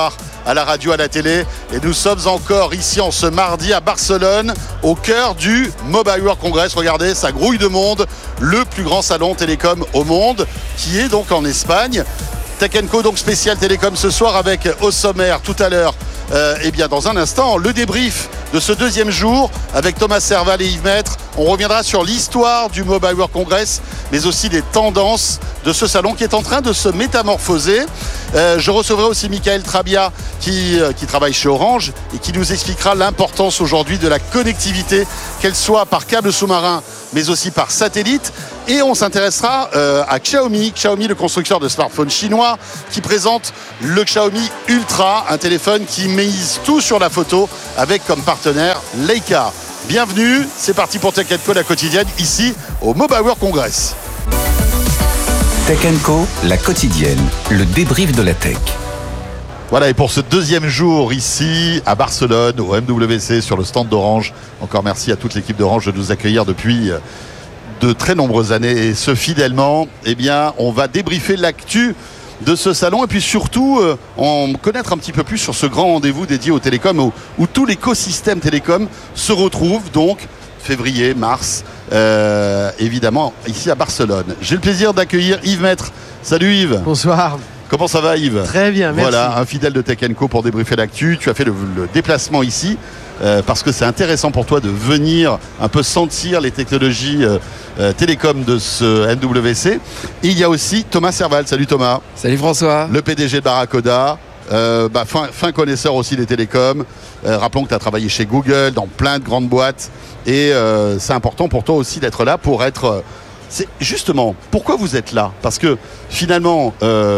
à la radio, à la télé. Et nous sommes encore ici en ce mardi à Barcelone, au cœur du Mobile World Congress. Regardez, ça grouille de monde. Le plus grand salon télécom au monde, qui est donc en Espagne. Tech & Co, donc spécial télécom ce soir, avec au sommaire tout à l'heure, dans un instant, le débrief de ce deuxième jour avec Thomas Serval et Yves Maître. On reviendra sur l'histoire du Mobile World Congress, mais aussi des tendances de ce salon qui est en train de se métamorphoser. Je recevrai aussi Michael Trabia qui travaille chez Orange et qui nous expliquera l'importance aujourd'hui de la connectivité, qu'elle soit par câble sous-marin, mais aussi par satellite. Et on s'intéressera à Xiaomi, le constructeur de smartphones chinois, qui présente le Xiaomi Ultra, un téléphone qui mise tout sur la photo avec comme partenaire Leica. Bienvenue, c'est parti pour Tech & Co, la quotidienne, ici au Mobile World Congress. Tech & Co, la quotidienne, le débrief de la tech. Voilà, et pour ce deuxième jour ici à Barcelone, au MWC, sur le stand d'Orange, encore merci à toute l'équipe d'Orange de nous accueillir depuis de très nombreuses années. Et ce fidèlement, on va débriefer l'actu de ce salon et puis surtout en connaître un petit peu plus sur ce grand rendez-vous dédié aux télécoms où tout l'écosystème télécom se retrouve donc février, mars, évidemment ici à Barcelone. J'ai le plaisir d'accueillir Yves Maître. Salut Yves. Bonsoir. Comment ça va Yves? Très bien, merci. Voilà, un fidèle de Tech & Co pour débriefer l'actu. Tu as fait le déplacement ici parce que c'est intéressant pour toi de venir un peu sentir les technologies télécom de ce MWC. Et il y a aussi Thomas Serval. Salut Thomas. Salut François. Le PDG de Barracoda, fin connaisseur aussi des télécoms. Rappelons que tu as travaillé chez Google, dans plein de grandes boîtes. Et c'est important pour toi aussi d'être là pour être... C'est justement, pourquoi vous êtes là? Parce que finalement,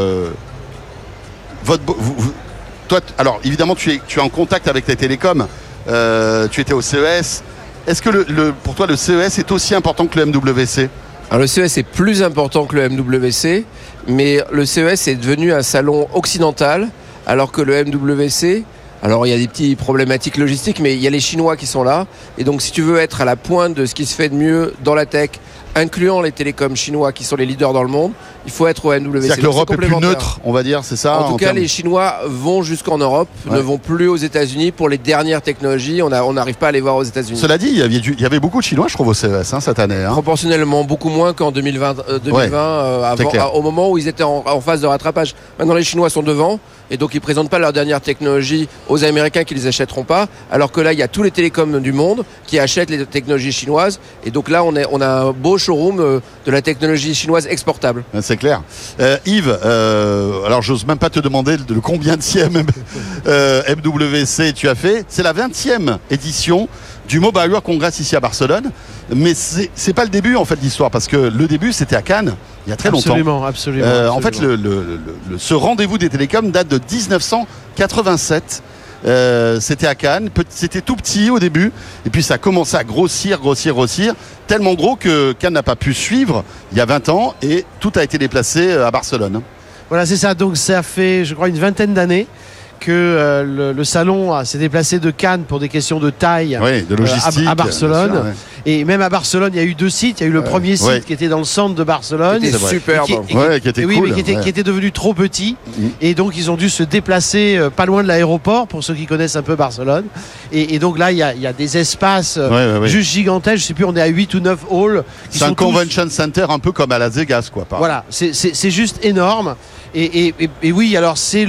toi, alors évidemment, tu es en contact avec les télécoms. Tu étais au CES. Est-ce que pour toi, le CES est aussi important que le MWC? Alors le CES est plus important que le MWC, mais le CES est devenu un salon occidental, alors que le MWC... Alors il y a des petites problématiques logistiques, mais il y a les Chinois qui sont là. Et donc si tu veux être à la pointe de ce qui se fait de mieux dans la tech, incluant les télécoms chinois qui sont les leaders dans le monde, il faut être au MWC. C'est-à-dire que l'Europe est plus neutre, on va dire, c'est ça? En tout cas, les Chinois vont jusqu'en Europe, ne vont plus aux États-Unis pour les dernières technologies. On n'arrive pas à les voir aux États-Unis. Cela dit, il y avait beaucoup de Chinois, je trouve, au CES cette année. Proportionnellement, beaucoup moins qu'en 2020, au moment où ils étaient en phase de rattrapage. Maintenant, les Chinois sont devant. Et donc ils ne présentent pas leur dernière technologie aux Américains qui ne les achèteront pas, alors que là il y a tous les télécoms du monde qui achètent les technologies chinoises. Et donc là on a un beau showroom de la technologie chinoise exportable. C'est clair. Yves, alors j'ose même pas te demander le combienième MWC tu as fait. C'est la 20e édition du Mobile World Congress ici à Barcelone. Mais c'est pas le début en fait de l'histoire, parce que le début c'était à Cannes il y a très longtemps. Absolument. En fait, ce rendez-vous des télécoms date de 1987. C'était à Cannes. C'était tout petit au début, et puis ça a commencé à grossir, tellement gros que Cannes n'a pas pu suivre il y a 20 ans, et tout a été déplacé à Barcelone. Voilà, c'est ça. Donc ça fait, je crois, une vingtaine d'années que le salon s'est déplacé de Cannes pour des questions de taille, de logistique, à Barcelone. Sûr, Et même à Barcelone, il y a eu 2 sites. Il y a eu le premier site qui était dans le centre de Barcelone. Qui était superbe. Qui était cool. Mais qui était devenu trop petit. Et donc, ils ont dû se déplacer pas loin de l'aéroport, pour ceux qui connaissent un peu Barcelone. Et donc là, il y a des espaces juste gigantesques. Je sais plus, on est à 8 ou 9 halls. C'est un convention center un peu comme à Las Vegas, quoi. Voilà, c'est juste énorme. Et oui, alors c'est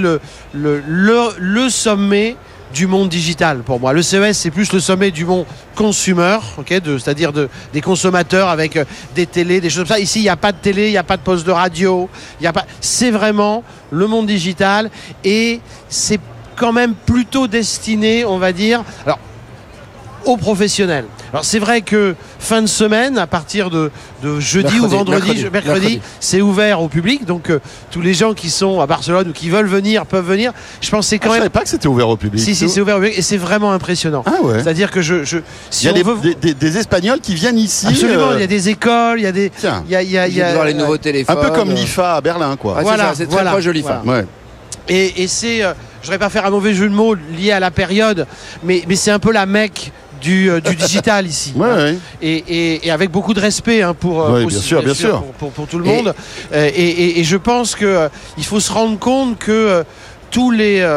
le sommet du monde digital pour moi. Le CES, c'est plus le sommet du monde consumer, c'est-à-dire des consommateurs avec des télés, des choses comme ça. Ici, il n'y a pas de télé, il n'y a pas de poste de radio, c'est vraiment le monde digital, et c'est quand même plutôt destiné, on va dire, aux professionnels. Alors c'est vrai que fin de semaine, à partir de jeudi ou mercredi, c'est ouvert au public, donc tous les gens qui sont à Barcelone ou qui veulent venir peuvent venir. Je pense que c'est quand même... Je savais pas que c'était ouvert au public. Si, c'est ouvert au public, et c'est vraiment impressionnant. C'est-à-dire que il y a des Espagnols qui viennent ici. Absolument, il y a des écoles, il y a des... Il y a voir les nouveaux téléphones. Un peu comme l'IFA à Berlin, quoi. C'est très joli. Et c'est... je ne voudrais pas faire un mauvais jeu de mots lié à la période, mais c'est un peu la Mecque du digital ici. Et avec beaucoup de respect pour tout le monde. Et je pense qu'il faut se rendre compte que tous les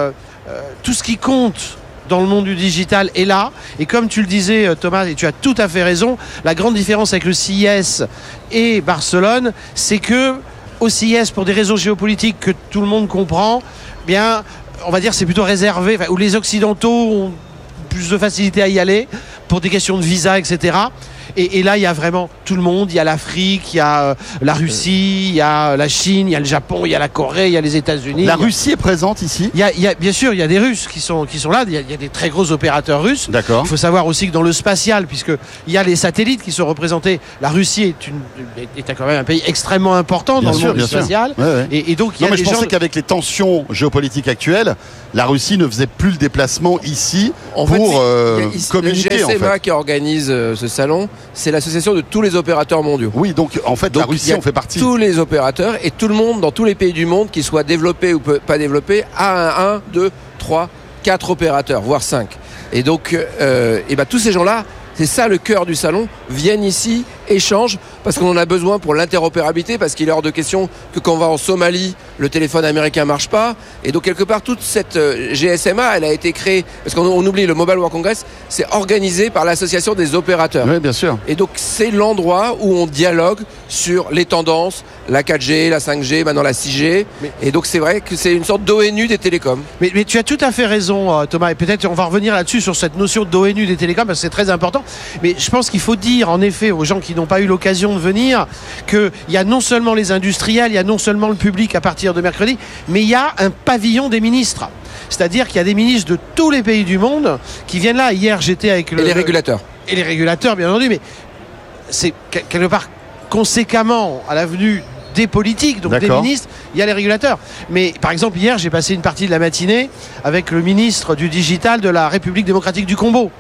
tout ce qui compte dans le monde du digital est là. Et comme tu le disais, Thomas, et tu as tout à fait raison, la grande différence avec le CIS et Barcelone, c'est que au CIS, pour des raisons géopolitiques que tout le monde comprend, bien, on va dire c'est plutôt réservé, où les Occidentaux ont plus de facilité à y aller pour des questions de visa, etc. Et là, il y a vraiment tout le monde. Il y a l'Afrique, il y a la Russie, il y a la Chine, il y a le Japon, il y a la Corée, il y a les États-Unis. La Russie est présente ici ? Bien sûr, il y a des Russes qui sont là. Il y a des très gros opérateurs russes. D'accord. Il faut savoir aussi que dans le spatial, puisqu'il y a les satellites qui sont représentés, la Russie est quand même un pays extrêmement important dans le monde du spatial. Ouais, ouais. Et donc, il y a je pensais qu'avec les tensions géopolitiques actuelles, la Russie ne faisait plus le déplacement ici pour communiquer. Le GSMA qui organise ce salon, c'est l'association de tous les opérateurs mondiaux. Oui, donc en fait, la Russie en fait partie. Tous les opérateurs et tout le monde dans tous les pays du monde, qu'ils soient développés ou pas développés, a 1, 2, 3, 4 opérateurs, voire 5. Et donc, tous ces gens-là, c'est ça le cœur du salon, viennent ici, échangent, parce qu'on en a besoin pour l'interopérabilité, parce qu'il est hors de question que quand on va en Somalie, le téléphone américain marche pas. Et donc quelque part, toute cette GSMA, elle a été créée, parce qu'on oublie, le Mobile World Congress, c'est organisé par l'association des opérateurs. Oui, bien sûr. Et donc c'est l'endroit où on dialogue sur les tendances, la 4G, la 5G, maintenant la 6G. Et donc c'est vrai que c'est une sorte d'ONU des télécoms. Mais tu as tout à fait raison, Thomas, et peut-être on va revenir là-dessus sur cette notion d'ONU des télécoms, parce que c'est très important. Mais je pense qu'il faut dire, en effet, aux gens qui n'ont pas eu l'occasion de venir, qu'il y a non seulement les industriels, il y a non seulement le public à partir de mercredi, mais il y a un pavillon des ministres. C'est-à-dire qu'il y a des ministres de tous les pays du monde qui viennent là. Hier, j'étais avec les régulateurs. Et les régulateurs, bien entendu, mais c'est quelque part conséquemment à l'avenue des politiques, donc des ministres, il y a les régulateurs. Mais par exemple, hier, j'ai passé une partie de la matinée avec le ministre du digital de la République démocratique du Congo,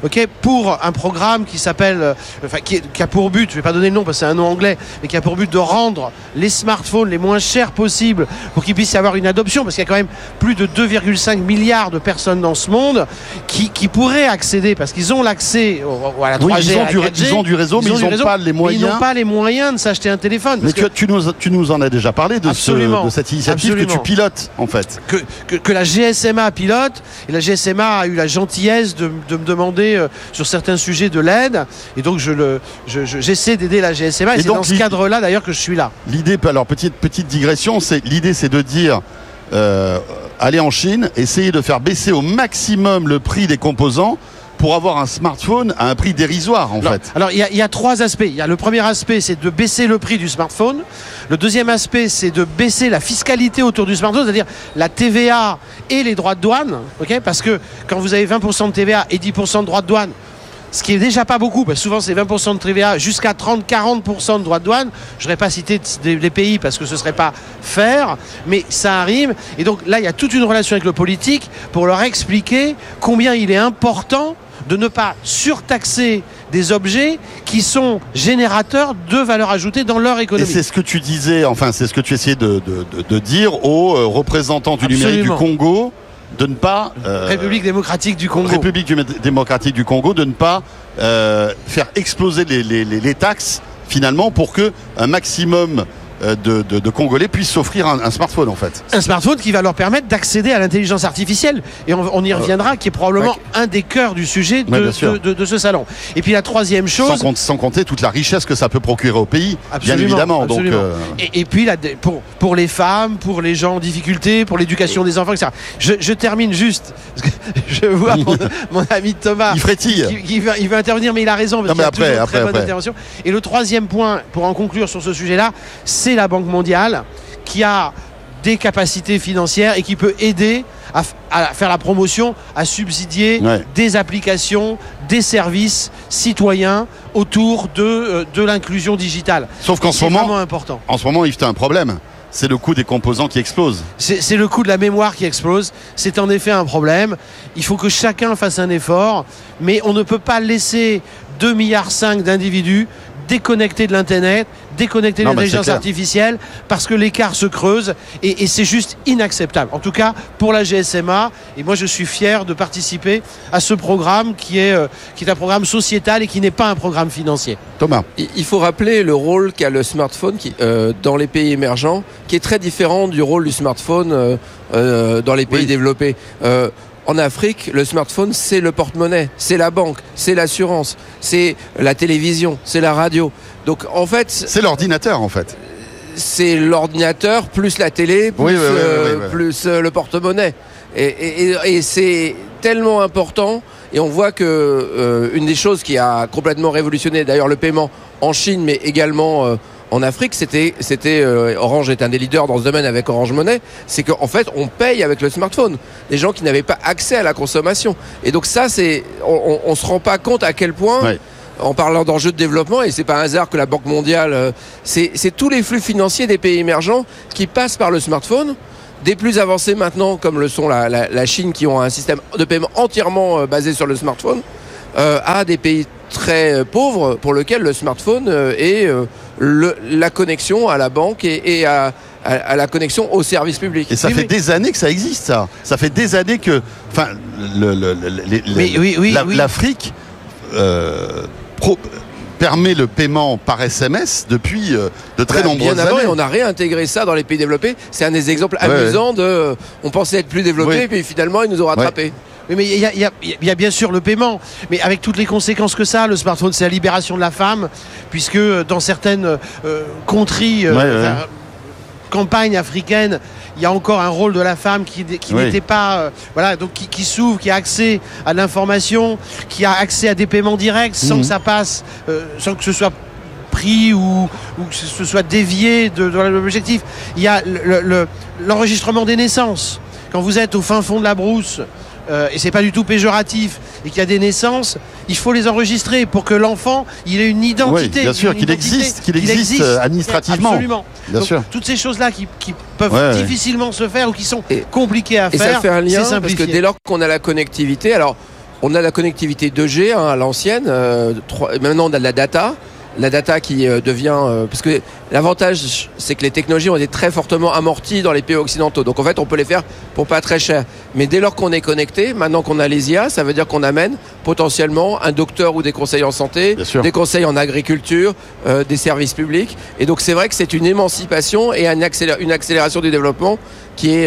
pour un programme qui s'appelle, qui a pour but, je ne vais pas donner le nom parce que c'est un nom anglais, mais qui a pour but de rendre les smartphones les moins chers possibles pour qu'il puisse y avoir une adoption, parce qu'il y a quand même plus de 2,5 milliards de personnes dans ce monde qui pourraient accéder, parce qu'ils ont l'accès à la 3G, ils ont du réseau, mais ils n'ont pas les moyens. Ils n'ont pas les moyens de s'acheter un téléphone. Mais tu nous en as déjà parlé de cette initiative que tu pilotes, en fait. Que la GSMA pilote, et la GSMA a eu la gentillesse de me demander sur certains sujets de l'aide, et donc j'essaie d'aider la GSMA, et c'est dans ce cadre-là d'ailleurs que je suis là. L'idée, alors petite digression, l'idée c'est de dire aller en Chine, essayer de faire baisser au maximum le prix des composants pour avoir un smartphone à un prix dérisoire, en fait. Alors, il y a trois aspects. Le premier aspect, c'est de baisser le prix du smartphone. Le deuxième aspect, c'est de baisser la fiscalité autour du smartphone, c'est-à-dire la TVA et les droits de douane. Parce que quand vous avez 20% de TVA et 10% de droits de douane, ce qui est déjà pas beaucoup, parce que souvent c'est 20% de TVA jusqu'à 30-40% de droits de douane. Je n'aurais pas cité les pays parce que ce ne serait pas faire, mais ça arrive. Et donc là, il y a toute une relation avec le politique pour leur expliquer combien il est important de ne pas surtaxer des objets qui sont générateurs de valeur ajoutée dans leur économie. Et c'est ce que tu disais, enfin c'est ce que tu essayais de dire aux représentants du numérique du Congo, de ne pas... République démocratique du Congo. République démocratique du Congo, de ne pas faire exploser les taxes, finalement, pour que un maximum de Congolais puissent s'offrir un smartphone, en fait. Un smartphone qui va leur permettre d'accéder à l'intelligence artificielle. Et on y reviendra, qui est probablement un des cœurs du sujet de ce salon. Et puis la troisième chose... Sans compter toute la richesse que ça peut procurer au pays, bien évidemment. Absolument. Donc, et puis pour les femmes, pour les gens en difficulté, pour l'éducation des enfants, etc. Je termine juste, parce que je vois mon ami Thomas... Il frétille. Il veut intervenir, mais il a raison, parce qu'il y a toujours une très bonne intervention. Et le troisième point, pour en conclure sur ce sujet-là, c'est la Banque mondiale qui a des capacités financières et qui peut aider à faire la promotion, à subsidier des applications, des services citoyens autour de l'inclusion digitale. Sauf qu'en ce moment, important. En ce moment, il y a un problème. C'est le coût des composants qui explose. C'est le coût de la mémoire qui explose. C'est en effet un problème. Il faut que chacun fasse un effort, mais on ne peut pas laisser 2,5 milliards d'individus déconnectés de l'Internet, déconnecter l'intelligence artificielle parce que l'écart se creuse et c'est juste inacceptable. En tout cas, pour la GSMA, et moi je suis fier de participer à ce programme qui est un programme sociétal et qui n'est pas un programme financier. Thomas. Il faut rappeler le rôle qu'a le smartphone dans les pays émergents, qui est très différent du rôle du smartphone dans les pays développés. En Afrique, le smartphone, c'est le porte-monnaie, c'est la banque, c'est l'assurance, c'est la télévision, c'est la radio. Donc en fait... C'est l'ordinateur en fait. C'est l'ordinateur plus la télé, plus, plus le porte-monnaie. Et c'est tellement important. Et on voit que une des choses qui a complètement révolutionné d'ailleurs le paiement en Chine, mais également en Afrique, c'était Orange est un des leaders dans ce domaine avec Orange Money, c'est qu'en fait on paye avec le smartphone. Des gens qui n'avaient pas accès à la consommation. Et donc ça, on se rend pas compte à quel point. Ouais. En parlant d'enjeux de développement, et c'est pas un hasard que la Banque mondiale, c'est tous les flux financiers des pays émergents qui passent par le smartphone. Des plus avancés maintenant, comme le sont la Chine, qui ont un système de paiement entièrement basé sur le smartphone, à des pays très pauvres pour lesquels le smartphone est la connexion à la banque et à la connexion au service public. Et ça fait des années que ça existe, ça. Ça fait des années que, enfin, l'Afrique permet le paiement par SMS depuis de très nombreuses années. Et on a réintégré ça dans les pays développés. C'est un des exemples amusants de... On pensait être plus développé, et puis finalement, ils nous ont rattrapés. Oui, mais il y a bien sûr le paiement, mais avec toutes les conséquences que ça, le smartphone, c'est la libération de la femme, puisque dans certaines contrées, campagnes africaines, il y a encore un rôle de la femme qui n'était pas... voilà, donc qui s'ouvre, qui a accès à l'information, qui a accès à des paiements directs sans que ça passe, sans que ce soit pris ou que ce soit dévié de l'objectif. Il y a l'enregistrement des naissances. Quand vous êtes au fin fond de la brousse, et c'est pas du tout péjoratif, et qu'il y a des naissances, il faut les enregistrer pour que l'enfant il ait une identité. Oui, bien sûr, qu'il existe administrativement. Absolument. Bien sûr. Toutes ces choses-là qui peuvent difficilement se faire ou qui sont compliquées à faire, ça fait un lien parce que simplifié. dès lors qu'on a la connectivité, alors on a la connectivité 2G à l'ancienne, maintenant on a de la data. La data qui devient... parce que l'avantage, c'est que les technologies ont été très fortement amorties dans les pays occidentaux. Donc en fait, on peut les faire pour pas très cher. Mais dès lors qu'on est connecté, maintenant qu'on a les IA, ça veut dire qu'on amène potentiellement un docteur ou des conseils en santé, des conseils en agriculture, des services publics. Et donc c'est vrai que c'est une émancipation et une accélération du développement qui est...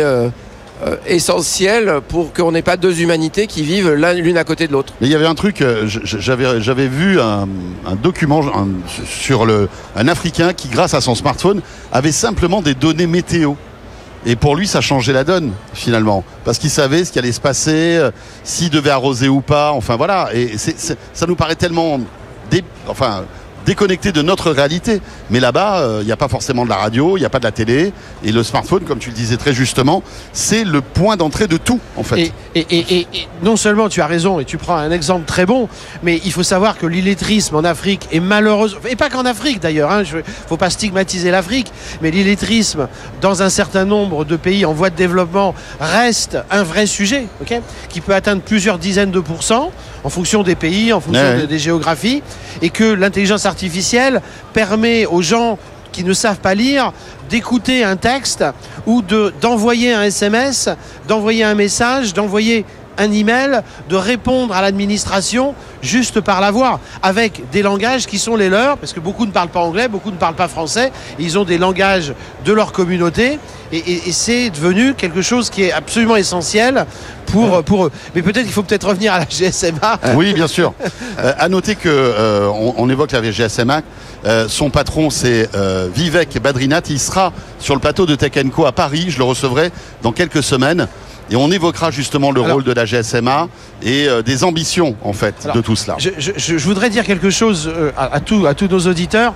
essentiel pour qu'on n'ait pas deux humanités qui vivent l'une à côté de l'autre. Mais il y avait un truc, j'avais vu un document sur un Africain qui, grâce à son smartphone, avait simplement des données météo. Et pour lui, ça changeait la donne, finalement. Parce qu'il savait ce qui allait se passer, s'il devait arroser ou pas. Enfin, voilà. Et ça nous paraît tellement... déconnecté de notre réalité. Mais là-bas, il n'y a pas forcément de la radio, il n'y a pas de la télé. Et le smartphone, comme tu le disais très justement, c'est le point d'entrée de tout, en fait. Et non seulement tu as raison, et tu prends un exemple très bon, mais il faut savoir que l'illettrisme en Afrique est malheureusement, et pas qu'en Afrique d'ailleurs, il ne faut pas stigmatiser l'Afrique, mais l'illettrisme dans un certain nombre de pays en voie de développement reste un vrai sujet, qui peut atteindre plusieurs dizaines de pourcents en fonction des pays, en fonction des géographies, et que l'intelligence artificielle permet aux gens qui ne savent pas lire d'écouter un texte ou d'envoyer un SMS, d'envoyer un message, d'envoyer un email, de répondre à l'administration juste par la voix, avec des langages qui sont les leurs, parce que beaucoup ne parlent pas anglais, beaucoup ne parlent pas français, et ils ont des langages de leur communauté, et c'est devenu quelque chose qui est absolument essentiel pour eux. Mais peut-être qu'il faut revenir à la GSMA. Oui, bien sûr. À noter que on évoque la GSMA. Son patron, c'est Vivek Badrinath. Il sera sur le plateau de Tech & Co à Paris. Je le recevrai dans quelques semaines. Et on évoquera justement le rôle de la GSMA et des ambitions, en fait, de tout cela. Je voudrais dire quelque chose à tous nos auditeurs.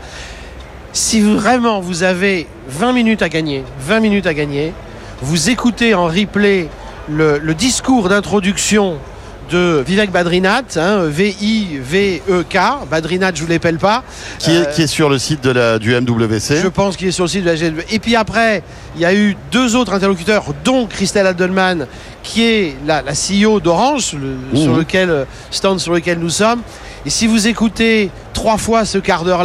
Si vraiment vous avez 20 minutes à gagner, vous écoutez en replay le discours d'introduction de Vivek Badrinath, V-I-V-E-K, Badrinath, je ne vous l'appelle pas. Qui est sur le site du MWC. Je pense qu'il est sur le site de la GSMA. Et puis après, il y a eu deux autres interlocuteurs, dont Christelle Adelman, qui est la CEO d'Orange, stand sur lequel nous sommes. Et si vous écoutez 3 fois ce quart d'heure-là,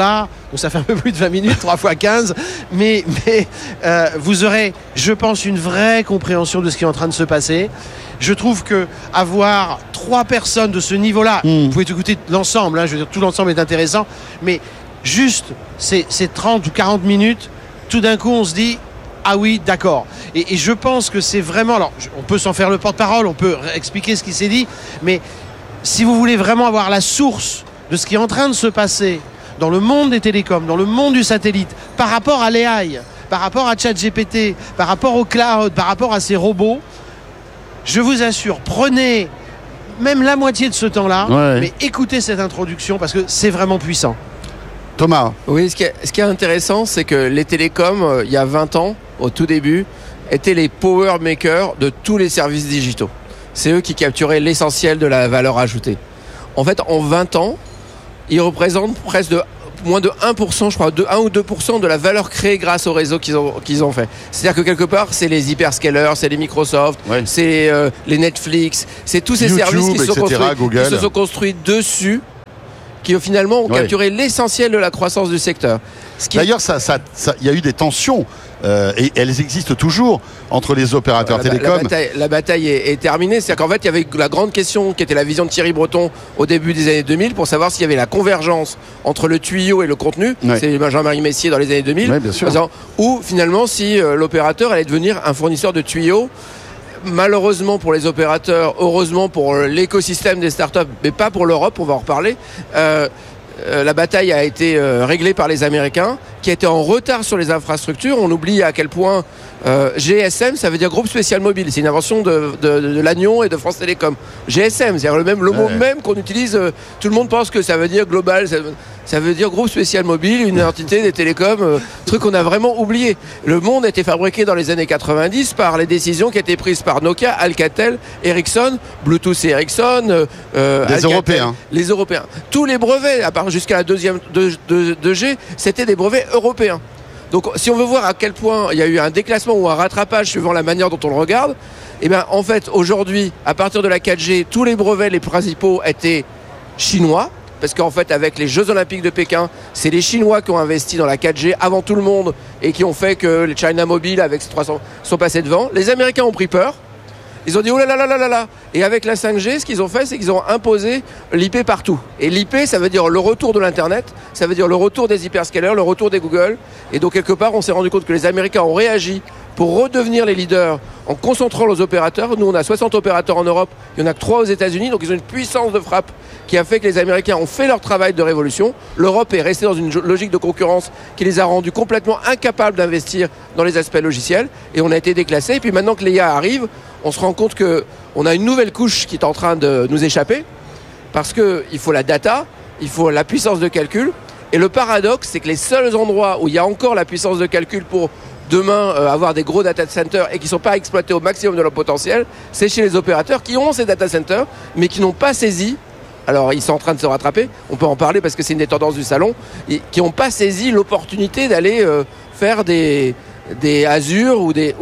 Donc ça fait un peu plus de 20 minutes, 3 fois 15. Mais vous aurez, je pense, une vraie compréhension de ce qui est en train de se passer. Je trouve que avoir 3 personnes de ce niveau-là, vous pouvez écouter l'ensemble, je veux dire, tout l'ensemble est intéressant, mais juste ces 30 ou 40 minutes, tout d'un coup on se dit ah oui, d'accord. Et je pense que c'est vraiment, alors on peut s'en faire le porte-parole, on peut expliquer ce qui s'est dit, mais si vous voulez vraiment avoir la source de ce qui est en train de se passer dans le monde des télécoms, dans le monde du satellite, par rapport à l'AI, par rapport à ChatGPT, par rapport au cloud, par rapport à ces robots, je vous assure, prenez même la moitié de ce temps-là, mais écoutez cette introduction parce que c'est vraiment puissant. Thomas. Oui, ce qui est intéressant, c'est que les télécoms, il y a 20 ans, au tout début, étaient les power makers de tous les services digitaux. C'est eux qui capturaient l'essentiel de la valeur ajoutée. En fait, en 20 ans, ils représentent presque moins de 1%, je crois, de 1 ou 2% de la valeur créée grâce au réseau qu'ils ont fait. C'est-à-dire que quelque part, c'est les hyperscalers, c'est les Microsoft, c'est les Netflix, c'est tous ces YouTube, services qui se sont construits dessus, qui finalement ont capturé l'essentiel de la croissance du secteur. D'ailleurs, il y a eu des tensions, et elles existent toujours, entre les opérateurs télécoms. La bataille est terminée. C'est-à-dire qu'en fait, il y avait la grande question qui était la vision de Thierry Breton au début des années 2000 pour savoir s'il y avait la convergence entre le tuyau et le contenu. C'est Jean-Marie Messier dans les années 2000. Ou finalement, si l'opérateur allait devenir un fournisseur de tuyaux. Malheureusement pour les opérateurs, heureusement pour l'écosystème des startups, mais pas pour l'Europe, on va en reparler. La bataille a été réglée par les Américains, qui étaient en retard sur les infrastructures. On oublie à quel point GSM, ça veut dire groupe spécial mobile. C'est une invention de Lannion et de France Télécom. GSM, c'est-à-dire le mot même qu'on utilise. Tout le monde pense que ça veut dire global. Ça veut dire groupe spécial mobile, une entité des télécoms, truc qu'on a vraiment oublié. Le monde a été fabriqué dans les années 90 par les décisions qui étaient prises par Nokia, Alcatel, Ericsson, Bluetooth et Ericsson. Européens. Les Européens. Tous les brevets, à part jusqu'à la deuxième 2G, c'était des brevets européens. Donc si on veut voir à quel point il y a eu un déclassement ou un rattrapage suivant la manière dont on le regarde, eh bien en fait aujourd'hui, à partir de la 4G, tous les brevets, les principaux étaient chinois. Parce qu'en fait, avec les Jeux Olympiques de Pékin, c'est les Chinois qui ont investi dans la 4G avant tout le monde et qui ont fait que les China Mobile avec ces 300 sont passés devant. Les Américains ont pris peur. Ils ont dit oh là là là là là. Et avec la 5G, ce qu'ils ont fait, c'est qu'ils ont imposé l'IP partout. Et l'IP, ça veut dire le retour de l'Internet, ça veut dire le retour des hyperscalers, le retour des Google. Et donc quelque part, on s'est rendu compte que les Américains ont réagi pour redevenir les leaders en concentrant les opérateurs. Nous, on a 60 opérateurs en Europe, il y en a que 3 aux États-Unis, donc ils ont une puissance de frappe qui a fait que les Américains ont fait leur travail de révolution. L'Europe est restée dans une logique de concurrence qui les a rendus complètement incapables d'investir dans les aspects logiciels et on a été déclassés. Et puis maintenant que l'IA arrive, on se rend compte qu'on a une nouvelle couche qui est en train de nous échapper parce qu'il faut la data, il faut la puissance de calcul. Et le paradoxe, c'est que les seuls endroits où il y a encore la puissance de calcul pour demain avoir des gros data centers et qui ne sont pas exploités au maximum de leur potentiel, c'est chez les opérateurs qui ont ces data centers mais qui n'ont pas saisi, alors ils sont en train de se rattraper, on peut en parler parce que c'est une des tendances du salon, qui n'ont pas saisi l'opportunité d'aller faire des Azure ou des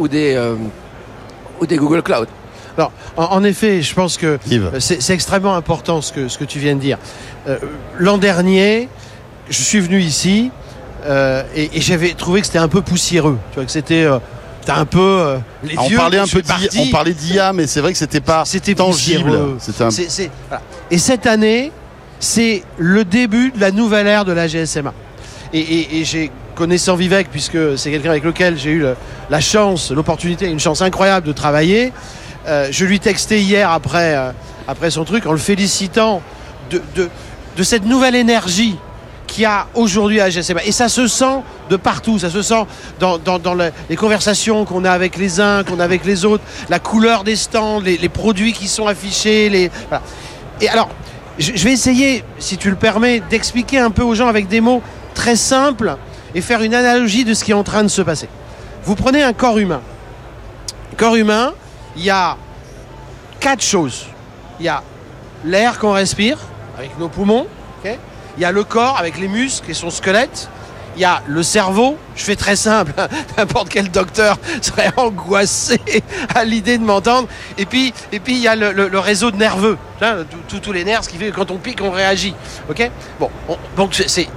Google Cloud. Alors, en effet, je pense que c'est extrêmement important ce que tu viens de dire. L'an dernier, je suis venu ici et j'avais trouvé que c'était un peu poussiéreux. Tu vois, que c'était un peu les vieux. On parlait d'IA, mais c'est vrai que c'était pas tangible. Voilà. Et cette année, c'est le début de la nouvelle ère de la GSMA. Et j'ai connaissant Vivek, puisque c'est quelqu'un avec lequel j'ai eu la chance, l'opportunité, une chance incroyable de travailler. Je lui textais hier après son truc en le félicitant de cette nouvelle énergie qu'il y a aujourd'hui à GSMA. Et ça se sent de partout, ça se sent dans les conversations qu'on a avec les uns, qu'on a avec les autres, la couleur des stands, les produits qui sont affichés. Voilà. Et alors, je vais essayer, si tu le permets, d'expliquer un peu aux gens avec des mots très simples et faire une analogie de ce qui est en train de se passer. Vous prenez un corps humain. Le corps humain, il y a 4 choses. Il y a l'air qu'on respire avec nos poumons, okay. Il y a le corps avec les muscles et son squelette. Il y a le cerveau, je fais très simple, n'importe quel docteur serait angoissé à l'idée de m'entendre. Et puis il y a le réseau de nerveux, tous les nerfs, ce qui fait que quand on pique, on réagit. Okay, bon, donc c'est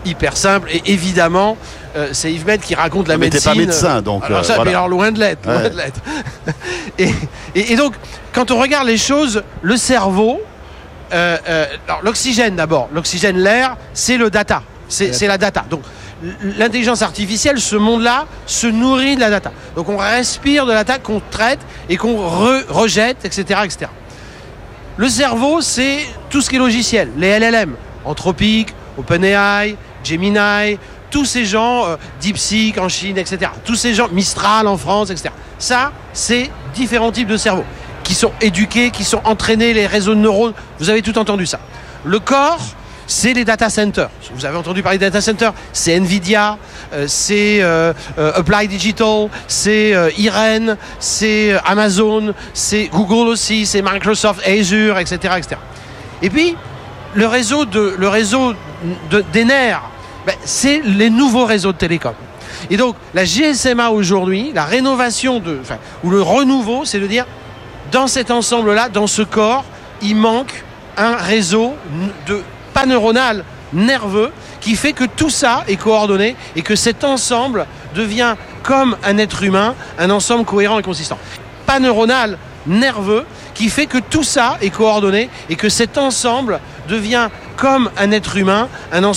hyper simple. Et évidemment, c'est Yves Med qui raconte la médecine. Mais t'es pas médecin, donc. Alors ça, voilà. alors loin de l'être. Ouais. Loin de l'être. et donc, quand on regarde les choses, le cerveau, alors l'oxygène d'abord, l'oxygène, l'air, c'est le data. C'est la data. Donc, l'intelligence artificielle, ce monde-là, se nourrit de la data. Donc, on respire de la data qu'on traite et qu'on rejette, etc., etc. Le cerveau, c'est tout ce qui est logiciel, les LLM, Anthropic, OpenAI, Gemini, tous ces gens, DeepSeek en Chine, etc. Tous ces gens, Mistral en France, etc. Ça, c'est différents types de cerveaux qui sont éduqués, qui sont entraînés, les réseaux de neurones. Vous avez tout entendu ça. Le corps, c'est les data centers. Vous avez entendu parler des data centers. C'est Nvidia, c'est Applied Digital, c'est Irene, c'est Amazon, c'est Google aussi, c'est Microsoft Azure, etc., etc. Et puis, le réseau des nerfs, c'est les nouveaux réseaux de télécom. Et donc, la GSMA aujourd'hui, la rénovation ou le renouveau, c'est de dire, dans cet ensemble-là, dans ce corps, il manque un réseau pas neuronal, nerveux, qui fait que tout ça est coordonné et que cet ensemble devient comme un être humain, un ensemble cohérent et consistant. Pas neuronal, nerveux, qui fait que tout ça est coordonné et que cet ensemble devient comme un être humain, un ensemble